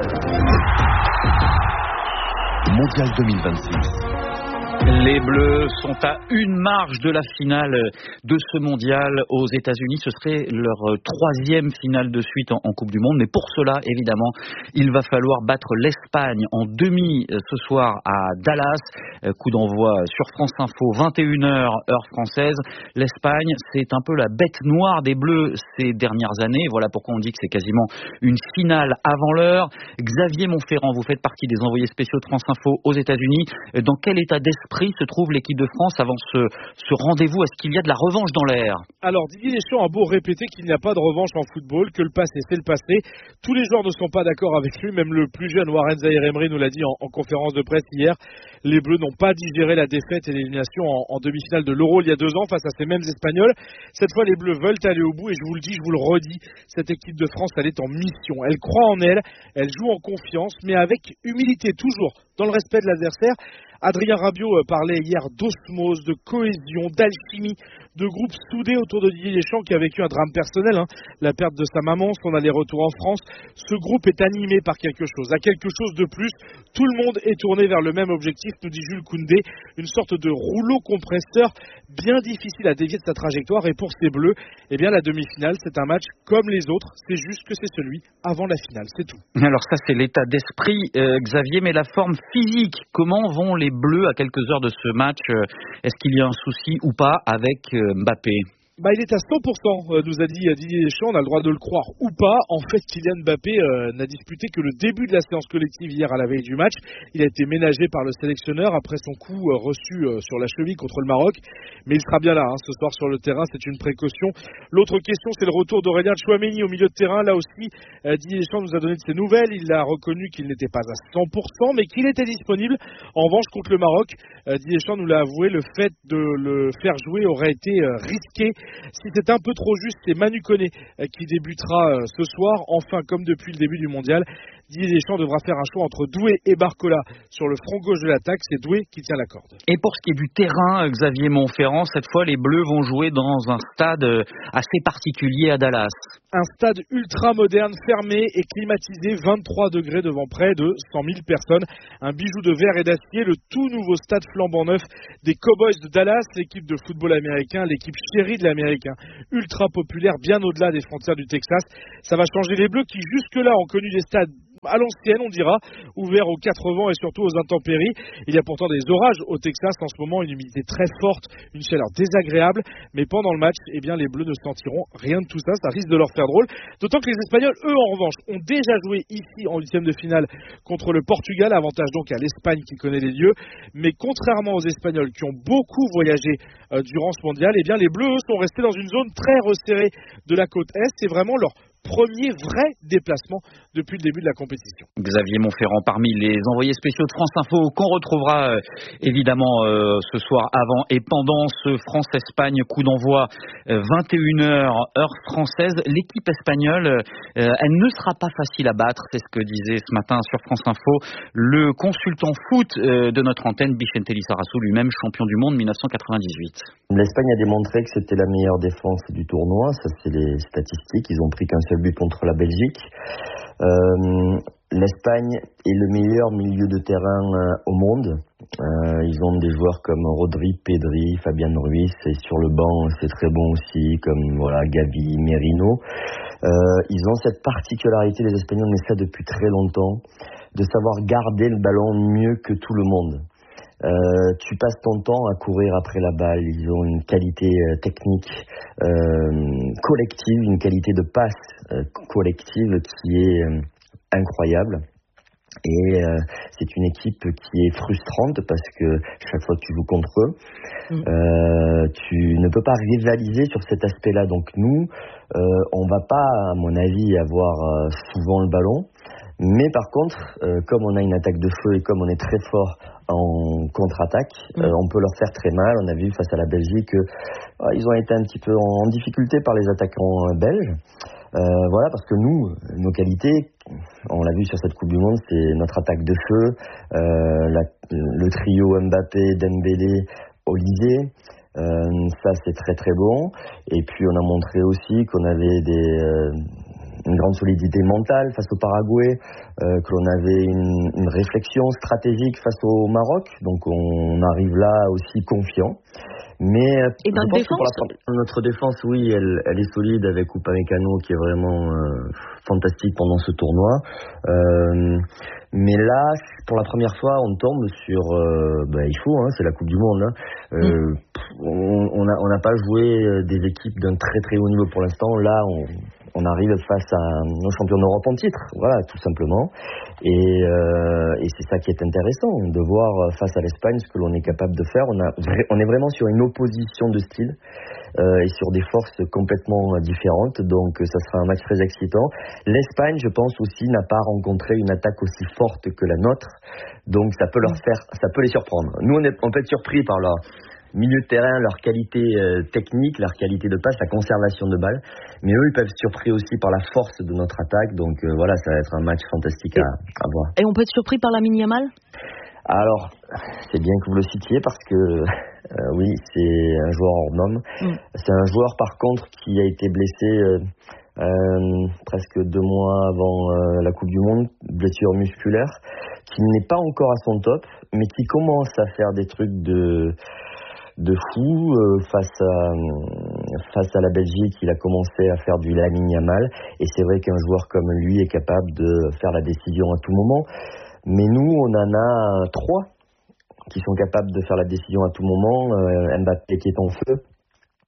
Mondial 2026. Les Bleus sont à une marche de la finale de ce mondial aux États-Unis. Ce serait leur 3e finale de suite en Coupe du Monde. Mais pour cela, évidemment, il va falloir battre l'Espagne en demi ce soir à Dallas. Coup d'envoi sur France Info, 21h, heure française. L'Espagne, c'est un peu la bête noire des Bleus ces dernières années. Voilà pourquoi on dit que c'est quasiment une finale avant l'heure. Xavier Montferrand, vous faites partie des envoyés spéciaux de France Info aux États-Unis. Dans quel état d'esprit se trouve l'équipe de France avant ce rendez-vous? Est-ce qu'il y a de la revanche dans l'air? Alors Didier Deschamps a beau répéter qu'il n'y a pas de revanche en football, que le passé c'est le passé. Tous les joueurs ne sont pas d'accord avec lui, même le plus jeune Warren Zaïre-Emery nous l'a dit en conférence de presse hier. Les Bleus n'ont pas digéré la défaite et l'élimination en demi-finale de l'Euro il y a 2 ans face à ces mêmes Espagnols. Cette fois les Bleus veulent aller au bout et je vous le dis, je vous le redis, cette équipe de France elle est en mission. Elle croit en elle, elle joue en confiance mais avec humilité toujours, dans le respect de l'adversaire. Adrien Rabiot parlait hier d'osmose, de cohésion, d'alchimie, de groupe soudé autour de Didier Deschamps qui a vécu un drame personnel, la perte de sa maman, son aller-retour en France. Ce groupe est animé par quelque chose, à quelque chose de plus. Tout le monde est tourné vers le même objectif, nous dit Jules Koundé, une sorte de rouleau compresseur bien difficile à dévier de sa trajectoire. Et pour ces Bleus, eh bien la demi-finale, c'est un match comme les autres, c'est juste que c'est celui avant la finale, c'est tout. Alors ça c'est l'état d'esprit, Xavier, mais la forme physique, comment vont les Bleus à quelques heures de ce match? Est-ce qu'il y a un souci ou pas avec Mbappé? Il est à 100%, nous a dit Didier Deschamps, on a le droit de le croire ou pas. En fait, Kylian Mbappé n'a disputé que le début de la séance collective hier à la veille du match. Il a été ménagé par le sélectionneur après son coup reçu sur la cheville contre le Maroc. Mais il sera bien là ce soir sur le terrain, c'est une précaution. L'autre question, c'est le retour d'Aurélien Tchouaméni au milieu de terrain. Là aussi, Didier Deschamps nous a donné de ses nouvelles. Il a reconnu qu'il n'était pas à 100%, mais qu'il était disponible. En revanche, contre le Maroc, Didier Deschamps nous l'a avoué, le fait de le faire jouer aurait été risqué. Si c'est un peu trop juste, c'est Manu Koné qui débutera ce soir. Enfin, comme depuis le début du mondial, Didier Deschamps devra faire un choix entre Doué et Barcola sur le front gauche de l'attaque. C'est Doué qui tient la corde. Et pour ce qui est du terrain, Xavier Montferrand, cette fois les Bleus vont jouer dans un stade assez particulier à Dallas. Un stade ultra moderne, fermé et climatisé, 23 degrés devant près de 100 000 personnes. Un bijou de verre et d'acier, le tout nouveau stade flambant neuf des Cowboys de Dallas, l'équipe de football américain, l'équipe chérie de l'américain, ultra populaire, bien au-delà des frontières du Texas. Ça va changer les Bleus qui jusque-là ont connu des stades à l'ancienne, on dira, ouvert aux 4 vents et surtout aux intempéries. Il y a pourtant des orages au Texas en ce moment, une humidité très forte, une chaleur désagréable, mais pendant le match, les Bleus ne sentiront rien de tout ça, ça risque de leur faire drôle. D'autant que les Espagnols, eux, en revanche, ont déjà joué ici en 8e de finale contre le Portugal, avantage donc à l'Espagne qui connaît les lieux. Mais contrairement aux Espagnols qui ont beaucoup voyagé durant ce mondial, les Bleus, eux, sont restés dans une zone très resserrée de la côte Est. C'est vraiment leur premier vrai déplacement depuis le début de la compétition. Xavier Montferrand parmi les envoyés spéciaux de France Info qu'on retrouvera évidemment ce soir avant et pendant ce France-Espagne, coup d'envoi 21h heure française. L'équipe espagnole, elle ne sera pas facile à battre, c'est ce que disait ce matin sur France Info le consultant foot de notre antenne, Vicente Lizarazu, lui-même champion du monde 1998. L'Espagne a démontré que c'était la meilleure défense du tournoi, ça c'est les statistiques, ils ont pris qu'un seul but contre la Belgique. L'Espagne est le meilleur milieu de terrain au monde. Ils ont des joueurs comme Rodri, Pedri, Fabian Ruiz, et sur le banc c'est très bon aussi, comme Gavi, Merino. Ils ont cette particularité, les Espagnols, mais ça depuis très longtemps, de savoir garder le ballon mieux que tout le monde. Tu passes ton temps à courir après la balle. Ils ont une qualité technique collective, une qualité de passe collective qui est incroyable. Et c'est une équipe qui est frustrante parce que chaque fois que tu joues contre eux, tu ne peux pas rivaliser sur cet aspect-là. Donc nous, on va pas, à mon avis, avoir souvent le ballon. Mais par contre, comme on a une attaque de feu et comme on est très fort en contre-attaque, on peut leur faire très mal. On a vu face à la Belgique qu'ils ont été un petit peu en difficulté par les attaquants belges. Parce que nous, nos qualités, on l'a vu sur cette Coupe du Monde, c'est notre attaque de feu, le trio Mbappé, Dembélé, Olysée. Ça, c'est très très bon. Et puis, on a montré aussi qu'on avait une grande solidité mentale face au Paraguay, que l'on avait une réflexion stratégique face au Maroc. Donc, on arrive là aussi confiant. Mais et dans la défense, notre défense, oui, elle est solide avec Upamecano qui est vraiment fantastique pendant ce tournoi. Mais là, pour la première fois, on tombe sur, il faut, c'est la Coupe du Monde. On n'a pas joué des équipes d'un très très haut niveau pour l'instant. Là, on arrive face à nos champions d'Europe en titre, voilà, tout simplement. Et c'est ça qui est intéressant, de voir face à l'Espagne ce que l'on est capable de faire. On est vraiment sur une opposition de style et sur des forces complètement différentes. Donc ça sera un match très excitant. L'Espagne, je pense aussi, n'a pas rencontré une attaque aussi forte que la nôtre. Donc ça peut les surprendre. Nous, on peut être surpris par leur milieu de terrain, leur qualité technique, leur qualité de passe, la conservation de balles. Mais eux, ils peuvent être surpris aussi par la force de notre attaque. Donc ça va être un match fantastique à voir. Et on peut être surpris par Lamine Yamal ? Alors, c'est bien que vous le citiez parce que oui, c'est un joueur hors norme. C'est un joueur par contre qui a été blessé presque 2 mois avant la Coupe du Monde, blessure musculaire, qui n'est pas encore à son top, mais qui commence à faire des trucs de fou face à la Belgique. Il a commencé à faire du Lamine Yamal et c'est vrai qu'un joueur comme lui est capable de faire la décision à tout moment, mais nous on en a 3 qui sont capables de faire la décision à tout moment. Mbappé qui est en feu,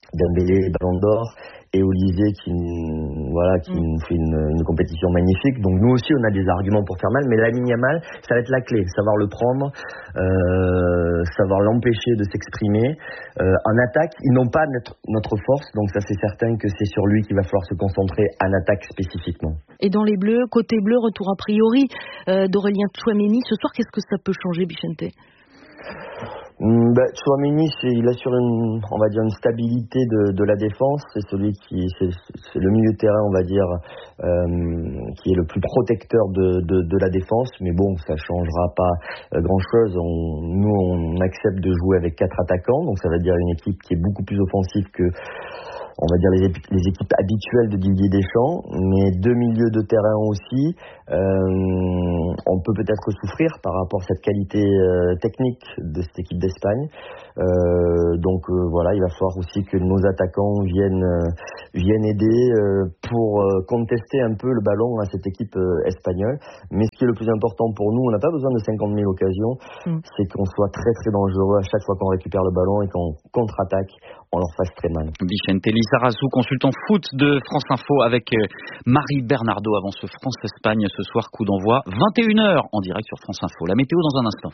Dembélé, Ballon d'Or, et Olysée qui nous fait une compétition magnifique. Donc nous aussi on a des arguments pour faire mal, mais Lamine Yamal, ça va être la clé, savoir le prendre, savoir l'empêcher de s'exprimer. En attaque, ils n'ont pas notre force, donc ça c'est certain que c'est sur lui qu'il va falloir se concentrer en attaque spécifiquement. Et dans les Bleus, côté bleu, retour a priori d'Aurélien Tchouaméni. Ce soir, qu'est-ce que ça peut changer, Bichente? Tchouaméni, il assure une stabilité de la défense. C'est celui c'est le milieu de terrain, on va dire, qui est le plus protecteur de la défense. Mais bon, ça changera pas grand-chose. Nous, on accepte de jouer avec 4 attaquants, donc ça veut dire une équipe qui est beaucoup plus offensive que, on va dire, les équipes habituelles de Didier Deschamps, mais 2 milieux de terrain aussi. On peut peut-être souffrir par rapport à cette qualité technique de cette équipe d'Espagne. Donc voilà, il va falloir aussi que nos attaquants viennent aider pour contester un peu le ballon à cette équipe espagnole. Mais ce qui est le plus important pour nous, on n'a pas besoin de 50 000 occasions, c'est qu'on soit très très dangereux à chaque fois qu'on récupère le ballon et qu'on contre-attaque, on leur fasse très mal. Bichente Lizarazu, consultant foot de France Info avec Marie Bernardo avant ce France-Espagne ce soir, coup d'envoi 21h en direct sur France Info. La météo dans un instant.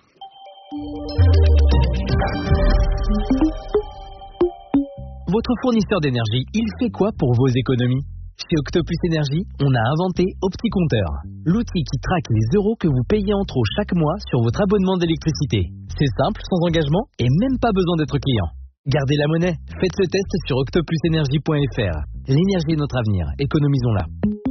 Votre fournisseur d'énergie, il fait quoi pour vos économies? Chez Octopus Énergie, on a inventé OptiCompteur, l'outil qui traque les euros que vous payez en trop chaque mois sur votre abonnement d'électricité. C'est simple, sans engagement et même pas besoin d'être client. Gardez la monnaie, faites le test sur octopusenergie.fr. L'énergie est notre avenir, économisons-la.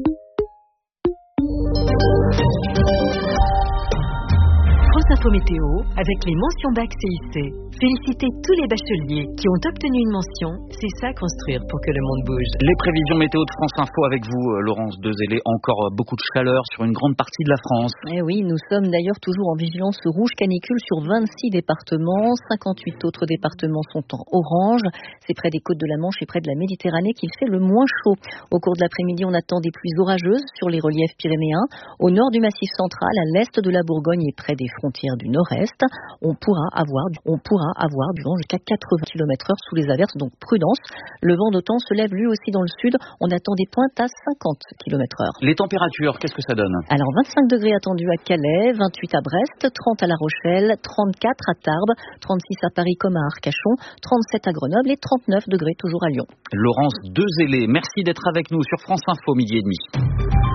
France Info Météo avec les mentions bac CIC. Félicitez tous les bacheliers qui ont obtenu une mention. C'est ça construire pour que le monde bouge. Les prévisions météo de France Info avec vous, Laurence Dezélé. Encore beaucoup de chaleur sur une grande partie de la France. Eh oui, nous sommes d'ailleurs toujours en vigilance rouge canicule sur 26 départements. 58 autres départements sont en orange. C'est près des côtes de la Manche et près de la Méditerranée qu'il fait le moins chaud. Au cours de l'après-midi, on attend des pluies orageuses sur les reliefs pyrénéens. Au nord du Massif central, à l'est de la Bourgogne et près des frontières du nord-est, on pourra avoir du vent jusqu'à 80 km/h sous les averses, donc prudence. Le vent d'OTAN se lève lui aussi dans le sud. On attend des pointes à 50 km/h. Les températures, qu'est-ce que ça donne? Alors 25 degrés attendus à Calais, 28 à Brest, 30 à La Rochelle, 34 à Tarbes, 36 à Paris comme à Arcachon, 37 à Grenoble et 39 degrés toujours à Lyon. Laurence Dezélé, merci d'être avec nous sur France Info, 12h30.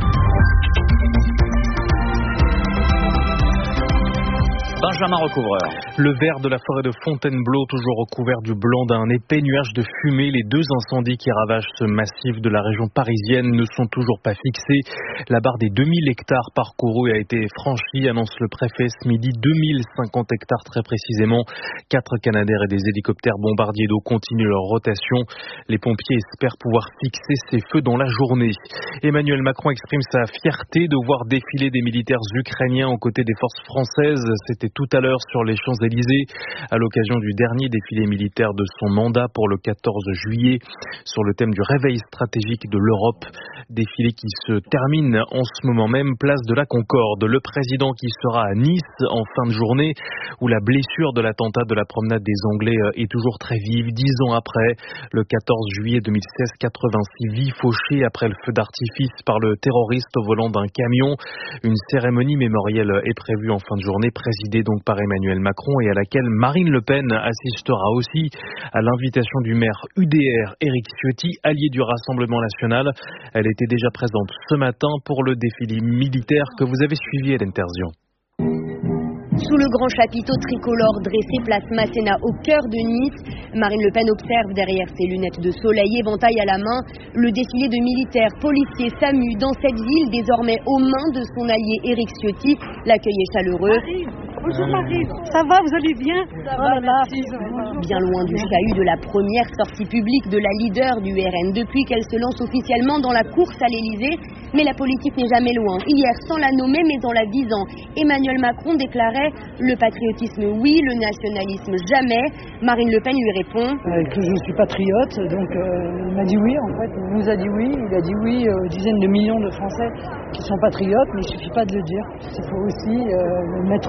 Benjamin Recouvreur. Le vert de la forêt de Fontainebleau, toujours recouvert du blanc d'un épais nuage de fumée. Les 2 incendies qui ravagent ce massif de la région parisienne ne sont toujours pas fixés. La barre des 2000 hectares parcourus a été franchie, annonce le préfet ce midi. 2050 hectares très précisément. 4 Canadair et des hélicoptères bombardiers d'eau continuent leur rotation. Les pompiers espèrent pouvoir fixer ces feux dans la journée. Emmanuel Macron exprime sa fierté de voir défiler des militaires ukrainiens aux côtés des forces françaises. C'était tout à l'heure sur les Champs-Élysées à l'occasion du dernier défilé militaire de son mandat pour le 14 juillet sur le thème du réveil stratégique de l'Europe. Défilé qui se termine en ce moment même, place de la Concorde. Le président qui sera à Nice en fin de journée où la blessure de l'attentat de la promenade des Anglais est toujours très vive. 10 ans après, le 14 juillet 2016, 86 vies fauchées après le feu d'artifice par le terroriste au volant d'un camion. Une cérémonie mémorielle est prévue en fin de journée, présidée donc par Emmanuel Macron et à laquelle Marine Le Pen assistera aussi à l'invitation du maire UDR Éric Ciotti, allié du Rassemblement national. Elle était déjà présente ce matin pour le défilé militaire que vous avez suivi, Hélène Terzian. Sous le grand chapiteau tricolore dressé place Masséna au cœur de Nice, Marine Le Pen observe derrière ses lunettes de soleil éventail à la main le défilé de militaires, policiers, SAMU dans cette ville désormais aux mains de son allié Éric Ciotti. L'accueil est chaleureux. Bonjour Marie, ça va, vous allez bien? Ça va, merci. Bien loin du chahut de la première sortie publique de la leader du RN depuis qu'elle se lance officiellement dans la course à l'Elysée. Mais la politique n'est jamais loin. Hier, sans la nommer mais en la visant, Emmanuel Macron déclarait « Le patriotisme oui, le nationalisme jamais ». Marine Le Pen lui répond que je suis patriote, donc il m'a dit oui en fait. Il nous a dit oui, il a dit oui aux dizaines de millions de Français qui sont patriotes, mais il ne suffit pas de le dire. Il faut aussi le mettre en œuvre.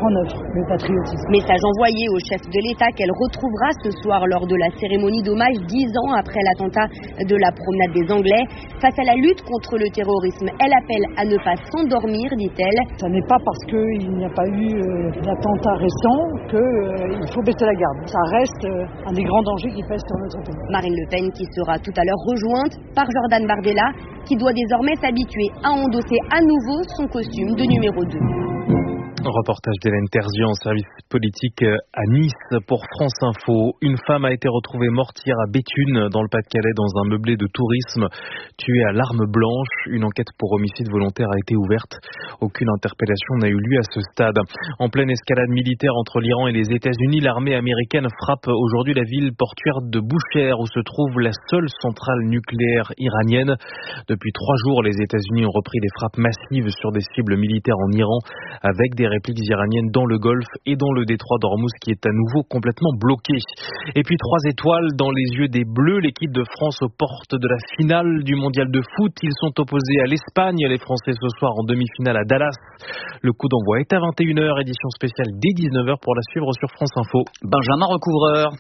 le patriotisme. Message envoyé au chef de l'État qu'elle retrouvera ce soir lors de la cérémonie d'hommage 10 ans après l'attentat de la promenade des Anglais. Face à la lutte contre le terrorisme, elle appelle à ne pas s'endormir, dit-elle. Ce n'est pas parce qu'il n'y a pas eu d'attentat récent qu'il faut baisser la garde. Ça reste un des grands dangers qui pèsent sur notre pays. Marine Le Pen qui sera tout à l'heure rejointe par Jordan Bardella, qui doit désormais s'habituer à endosser à nouveau son costume de numéro 2. Reportage d'Hélène Terzian en service politique à Nice pour France Info. Une femme a été retrouvée morte hier à Béthune dans le Pas-de-Calais dans un meublé de tourisme, tuée à l'arme blanche. Une enquête pour homicide volontaire a été ouverte. Aucune interpellation n'a eu lieu à ce stade. En pleine escalade militaire entre l'Iran et les États-Unis, l'armée américaine frappe aujourd'hui la ville portuaire de Bushehr où se trouve la seule centrale nucléaire iranienne. Depuis 3 jours, les États-Unis ont repris des frappes massives sur des cibles militaires en Iran avec des répliques iraniennes dans le Golfe et dans le détroit d'Ormuz qui est à nouveau complètement bloqué. Et puis 3 étoiles dans les yeux des Bleus. L'équipe de France aux portes de la finale du mondial de foot. Ils sont opposés à l'Espagne. Les Français ce soir en demi-finale à Dallas. Le coup d'envoi est à 21h. Édition spéciale dès 19h pour la suivre sur France Info. Benjamin Recouvreur.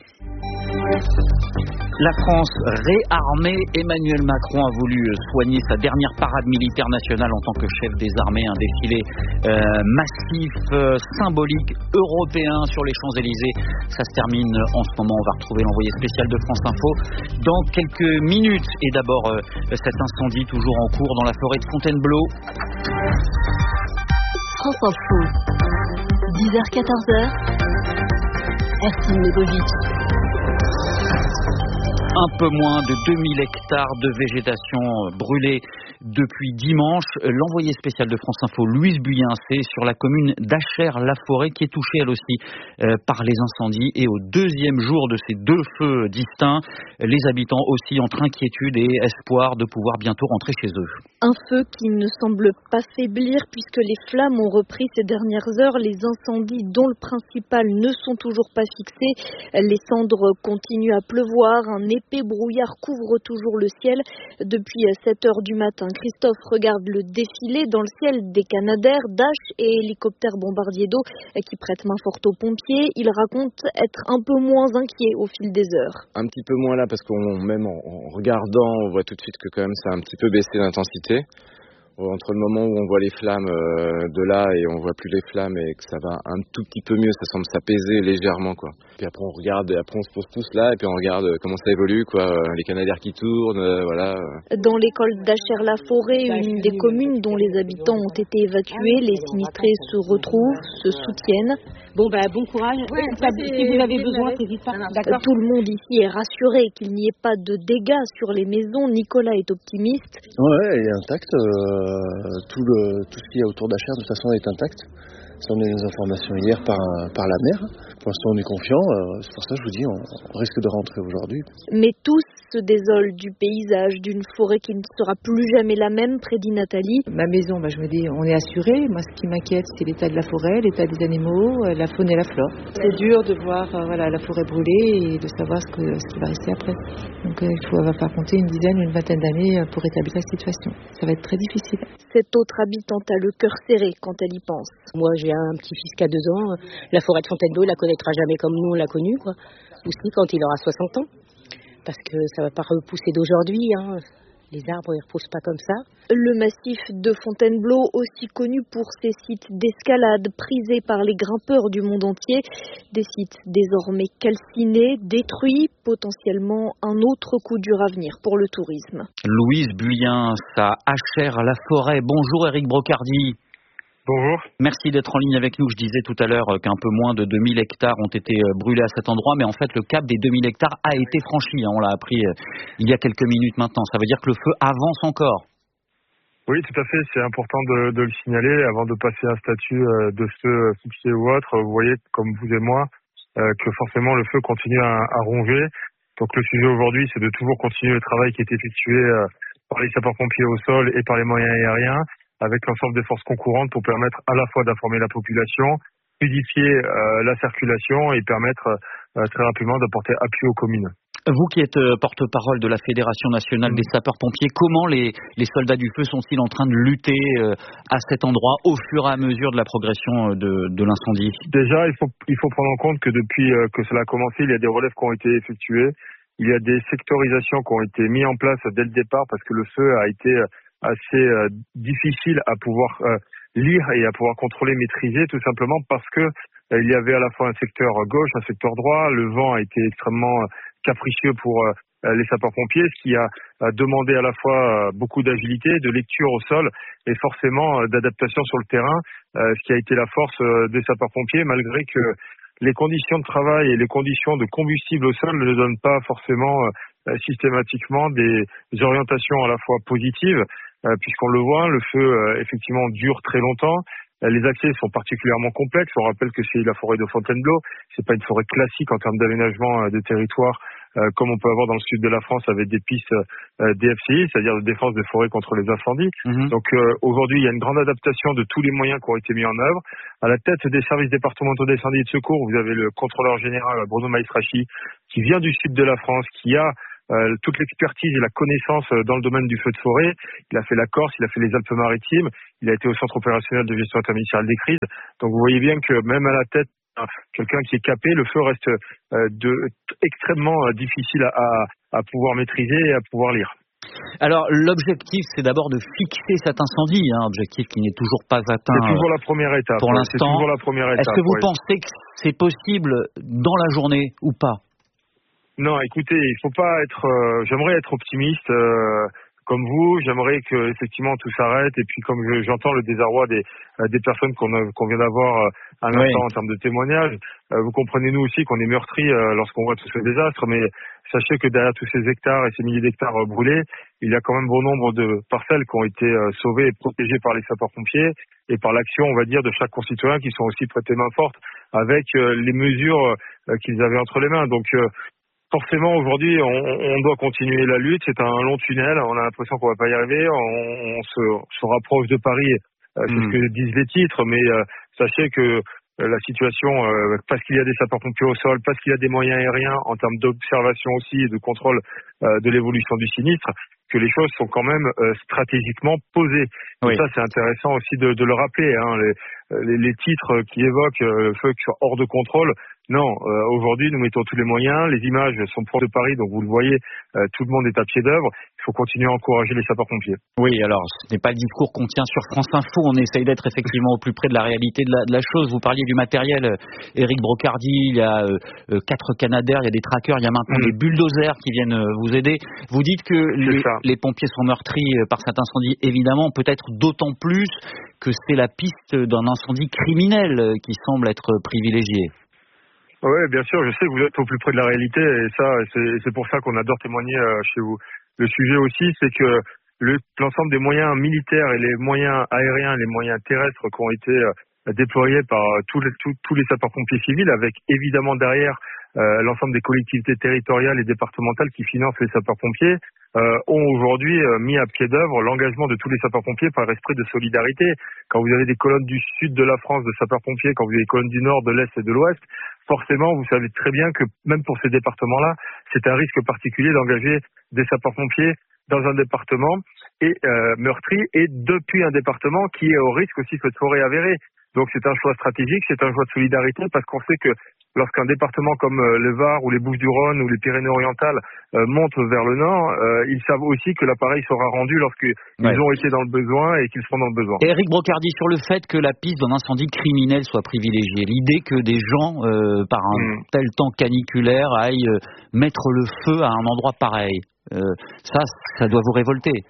La France réarmée. Emmanuel Macron a voulu soigner sa dernière parade militaire nationale en tant que chef des armées. Un défilé massif, symbolique, européen sur les Champs-Élysées. Ça se termine en ce moment. On va retrouver l'envoyé spécial de France Info dans quelques minutes. Et d'abord, cet incendie toujours en cours dans la forêt de Fontainebleau. France Info, 10h-14h, Ercine Legovic. Un peu moins de 2000 hectares de végétation brûlée depuis dimanche. L'envoyé spécial de France Info, Louise Buyen, c'est sur la commune d'Achères-la-Forêt qui est touchée elle aussi par les incendies. Et au 2e jour de ces 2 feux distincts, les habitants aussi entre inquiétude et espoir de pouvoir bientôt rentrer chez eux. Un feu qui ne semble pas faiblir puisque les flammes ont repris ces dernières heures. Les incendies dont le principal ne sont toujours pas fixés. Les cendres continuent à pleuvoir. Un épais brouillard couvre toujours le ciel depuis 7 heures du matin. Christophe regarde le défilé dans le ciel des Canadair, Dash et hélicoptères bombardiers d'eau qui prêtent main forte aux pompiers. Il raconte être un peu moins inquiet au fil des heures. Un petit peu moins là parce même en regardant, on voit tout de suite que quand même ça a un petit peu baissé d'intensité. Entre le moment où on voit les flammes de là et on voit plus les flammes et que ça va un tout petit peu mieux, ça semble s'apaiser légèrement quoi. Puis après on regarde et après on se pose tous là et puis on regarde comment ça évolue quoi, les Canadair qui tournent, voilà. Dans l'école d'Achères-la-Forêt, une des communes dont les habitants ont été évacués, les sinistrés se retrouvent, se soutiennent. Bon courage. Ouais, si vous avez besoin, n'hésitez pas. D'accord. Tout le monde ici est rassuré qu'il n'y ait pas de dégâts sur les maisons. Nicolas est optimiste. Ouais, elle est intacte. Tout ce qu'il y a autour d'Achères de toute façon est intact. Ça, on a eu des informations hier par la mer. Pour l'instant, on est confiant. C'est pour ça que je vous dis, on risque de rentrer aujourd'hui. Mais tous se désolent du paysage, d'une forêt qui ne sera plus jamais la même, prédit Nathalie. Ma maison, je me dis, on est assuré. Moi, ce qui m'inquiète, c'est l'état de la forêt, l'état des animaux, la faune et la flore. C'est dur de voir la forêt brûler et de savoir ce qui va rester après. Donc, il va falloir compter une dizaine ou une vingtaine d'années pour rétablir la situation. Ça va être très difficile. Cette autre habitante a le cœur serré quand elle y pense. Moi, j'ai un petit-fils qui a 2 ans. La forêt de Fontainebleau, il la connaîtra jamais comme nous, on l'a connue, quoi. Aussi quand il aura 60 ans. Parce que ça va pas repousser d'aujourd'hui, hein. Les arbres, ils repoussent pas comme ça. Le massif de Fontainebleau, aussi connu pour ses sites d'escalade, prisés par les grimpeurs du monde entier. Des sites désormais calcinés, détruits, potentiellement un autre coup dur à venir pour le tourisme. Louise Buyen, à Achères-la-Forêt. Bonjour Éric Brocardi. Bonjour. Merci d'être en ligne avec nous. Je disais tout à l'heure qu'un peu moins de 2000 hectares ont été brûlés à cet endroit, mais en fait le cap des 2000 hectares a été franchi. On l'a appris il y a quelques minutes maintenant. Ça veut dire que le feu avance encore. Oui, tout à fait. C'est important de le signaler avant de passer un statut de feu fixé ou autre. Vous voyez, comme vous et moi, que forcément le feu continue à ronger. Donc le sujet aujourd'hui, c'est de toujours continuer le travail qui est effectué par les sapeurs-pompiers au sol et par les moyens aériens, avec l'ensemble des forces concurrentes pour permettre à la fois d'informer la population, fluidifier la circulation et permettre très rapidement d'apporter appui aux communes. Vous qui êtes porte-parole de la Fédération nationale des sapeurs-pompiers, comment les soldats du feu sont-ils en train de lutter à cet endroit au fur et à mesure de la progression de l'incendie? Déjà, il faut prendre en compte que depuis que cela a commencé, il y a des relèves qui ont été effectuées. Il y a des sectorisations qui ont été mises en place dès le départ parce que le feu a été assez difficile à pouvoir lire et à pouvoir contrôler, maîtriser, tout simplement parce que il y avait à la fois un secteur gauche, un secteur droit. Le vent a été extrêmement capricieux pour les sapeurs-pompiers, ce qui a demandé à la fois beaucoup d'agilité, de lecture au sol et forcément d'adaptation sur le terrain, ce qui a été la force des sapeurs-pompiers, malgré que les conditions de travail et les conditions de combustible au sol ne donnent pas forcément systématiquement des orientations à la fois positives, puisqu'on le voit, le feu effectivement dure très longtemps. Les accès sont particulièrement complexes. On rappelle que c'est la forêt de Fontainebleau. C'est pas une forêt classique en termes d'aménagement de territoire, comme on peut avoir dans le sud de la France avec des pistes DFCI, c'est-à-dire de défense des forêts contre les incendies. Donc aujourd'hui, il y a une grande adaptation de tous les moyens qui ont été mis en œuvre. À la tête des services départementaux d'incendie et de secours, vous avez le contrôleur général Bruno Maestrachi, qui vient du sud de la France, qui a toute l'expertise et la connaissance dans le domaine du feu de forêt. Il a fait la Corse, il a fait les Alpes-Maritimes, il a été au centre opérationnel de gestion interministérielle des crises. Donc vous voyez bien que même à la tête, quelqu'un qui est capé, le feu reste extrêmement difficile à pouvoir maîtriser et à pouvoir lire. Alors l'objectif, c'est d'abord de fixer cet incendie, objectif qui n'est toujours pas atteint. C'est toujours la première étape. Pour l'instant. C'est toujours la première étape. Est-ce que vous pensez que c'est possible dans la journée ou pas? Non, écoutez, il faut pas être. J'aimerais être optimiste comme vous. J'aimerais que effectivement tout s'arrête. Et puis comme j'entends le désarroi des personnes qu'on vient d'avoir à l'instant en termes de témoignages, vous comprenez nous aussi qu'on est meurtris lorsqu'on voit tout ce désastre. Mais sachez que derrière tous ces hectares et ces milliers d'hectares brûlés, il y a quand même bon nombre de parcelles qui ont été sauvées et protégées par les sapeurs-pompiers et par l'action, on va dire, de chaque concitoyen qui sont aussi prêtés main forte avec les mesures qu'ils avaient entre les mains. Donc forcément, aujourd'hui, on doit continuer la lutte. C'est un long tunnel. On a l'impression qu'on va pas y arriver. On se rapproche de Paris. C'est ce que disent les titres. Mais sachez que la situation, parce qu'il y a des sapeurs-pompiers au sol, parce qu'il y a des moyens aériens en termes d'observation aussi et de contrôle de l'évolution du sinistre, que les choses sont quand même stratégiquement posées. Et ça, c'est intéressant aussi de le rappeler. Les titres qui évoquent le feu qui soit hors de contrôle. Non, aujourd'hui, nous mettons tous les moyens. Les images sont propres de Paris, donc vous le voyez, tout le monde est à pied d'œuvre. Il faut continuer à encourager les sapeurs-pompiers. Oui, alors, ce n'est pas le discours qu'on tient sur France Info. On essaye d'être effectivement au plus près de la réalité de la chose. Vous parliez du matériel. Éric Brocardi, il y a 4 Canadair, il y a des trackers, il y a maintenant des bulldozers qui viennent vous aider. Vous dites que les pompiers sont meurtris par cet incendie, évidemment, peut-être d'autant plus que c'est la piste d'un incendie criminel qui semble être privilégiée. Oui, bien sûr, je sais que vous êtes au plus près de la réalité et ça, c'est pour ça qu'on adore témoigner chez vous. Le sujet aussi, c'est que l'ensemble des moyens militaires et les moyens aériens, les moyens terrestres qui ont été déployés par tous les sapeurs-pompiers civils, avec évidemment derrière l'ensemble des collectivités territoriales et départementales qui financent les sapeurs-pompiers, ont aujourd'hui mis à pied d'œuvre l'engagement de tous les sapeurs-pompiers par esprit de solidarité. Quand vous avez des colonnes du sud de la France de sapeurs-pompiers, quand vous avez des colonnes du nord, de l'est et de l'ouest, forcément, vous savez très bien que même pour ces départements-là, c'est un risque particulier d'engager des sapeurs-pompiers dans un département meurtri et depuis un département qui est au risque aussi de forêt avérée. Donc c'est un choix stratégique, c'est un choix de solidarité parce qu'on sait que lorsqu'un département comme le Var ou les Bouches-du-Rhône ou les Pyrénées-Orientales montent vers le nord, ils savent aussi que l'appareil sera rendu lorsqu'ils ont été dans le besoin et qu'ils seront dans le besoin. Éric Brocardi, sur le fait que la piste d'un incendie criminel soit privilégiée, l'idée que des gens, par un tel temps caniculaire, aillent mettre le feu à un endroit pareil, ça doit vous révolter.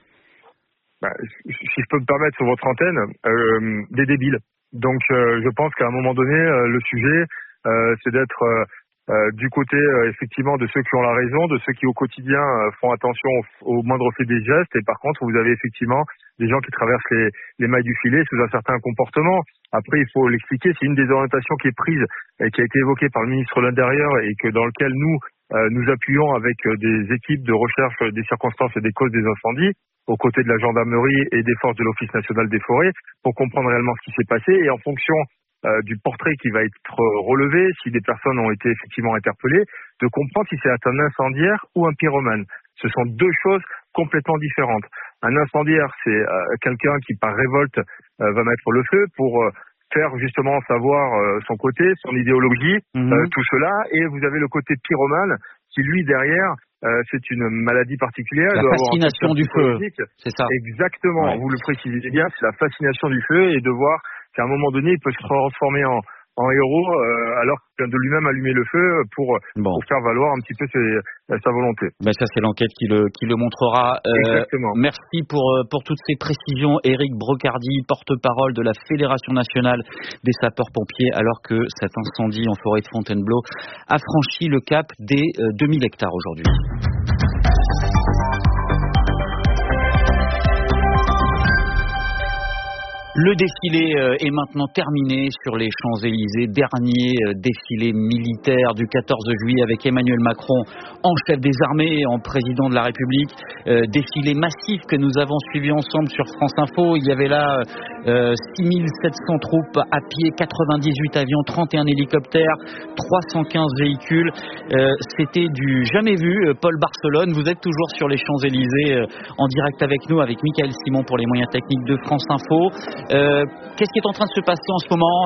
Si je peux me permettre sur votre antenne, des débiles. Donc je pense qu'à un moment donné, le sujet, c'est d'être du côté effectivement de ceux qui ont la raison, de ceux qui au quotidien font attention au moindre fait des gestes. Et par contre, vous avez effectivement des gens qui traversent les mailles du filet sous un certain comportement. Après, il faut l'expliquer. C'est une des orientations qui est prise et qui a été évoquée par le ministre de l'Intérieur et que dans lequel nous appuyons avec des équipes de recherche des circonstances et des causes des incendies, aux côtés de la gendarmerie et des forces de l'Office national des forêts, pour comprendre réellement ce qui s'est passé. Et en fonction du portrait qui va être relevé, si des personnes ont été effectivement interpellées, de comprendre si c'est un incendiaire ou un pyromane. Ce sont deux choses complètement différentes. Un incendiaire, c'est quelqu'un qui par révolte va mettre le feu pour faire justement savoir son côté, son idéologie, tout cela. Et vous avez le côté pyromane qui, lui, derrière, c'est une maladie particulière. La fascination du feu, c'est ça. Exactement, ouais. Vous le précisez bien, c'est la fascination du feu et de voir qu'à un moment donné, il peut se transformer en héros alors qu'il vient de lui-même allumer le feu pour faire valoir un petit peu sa volonté. Ben ça, c'est l'enquête qui le montrera. Exactement. Merci pour toutes ces précisions. Éric Brocardi, porte-parole de la Fédération nationale des sapeurs-pompiers, alors que cet incendie en forêt de Fontainebleau a franchi le cap des 2000 hectares aujourd'hui. Le défilé est maintenant terminé sur les Champs-Élysées. Dernier défilé militaire du 14 juillet avec Emmanuel Macron en chef des armées, en président de la République. Défilé massif que nous avons suivi ensemble sur France Info. Il y avait là 6700 troupes à pied, 98 avions, 31 hélicoptères, 315 véhicules. C'était du jamais vu. Paul Barcelone, vous êtes toujours sur les Champs-Élysées en direct avec nous, avec Michael Simon pour les moyens techniques de France Info. Qu'est-ce qui est en train de se passer en ce moment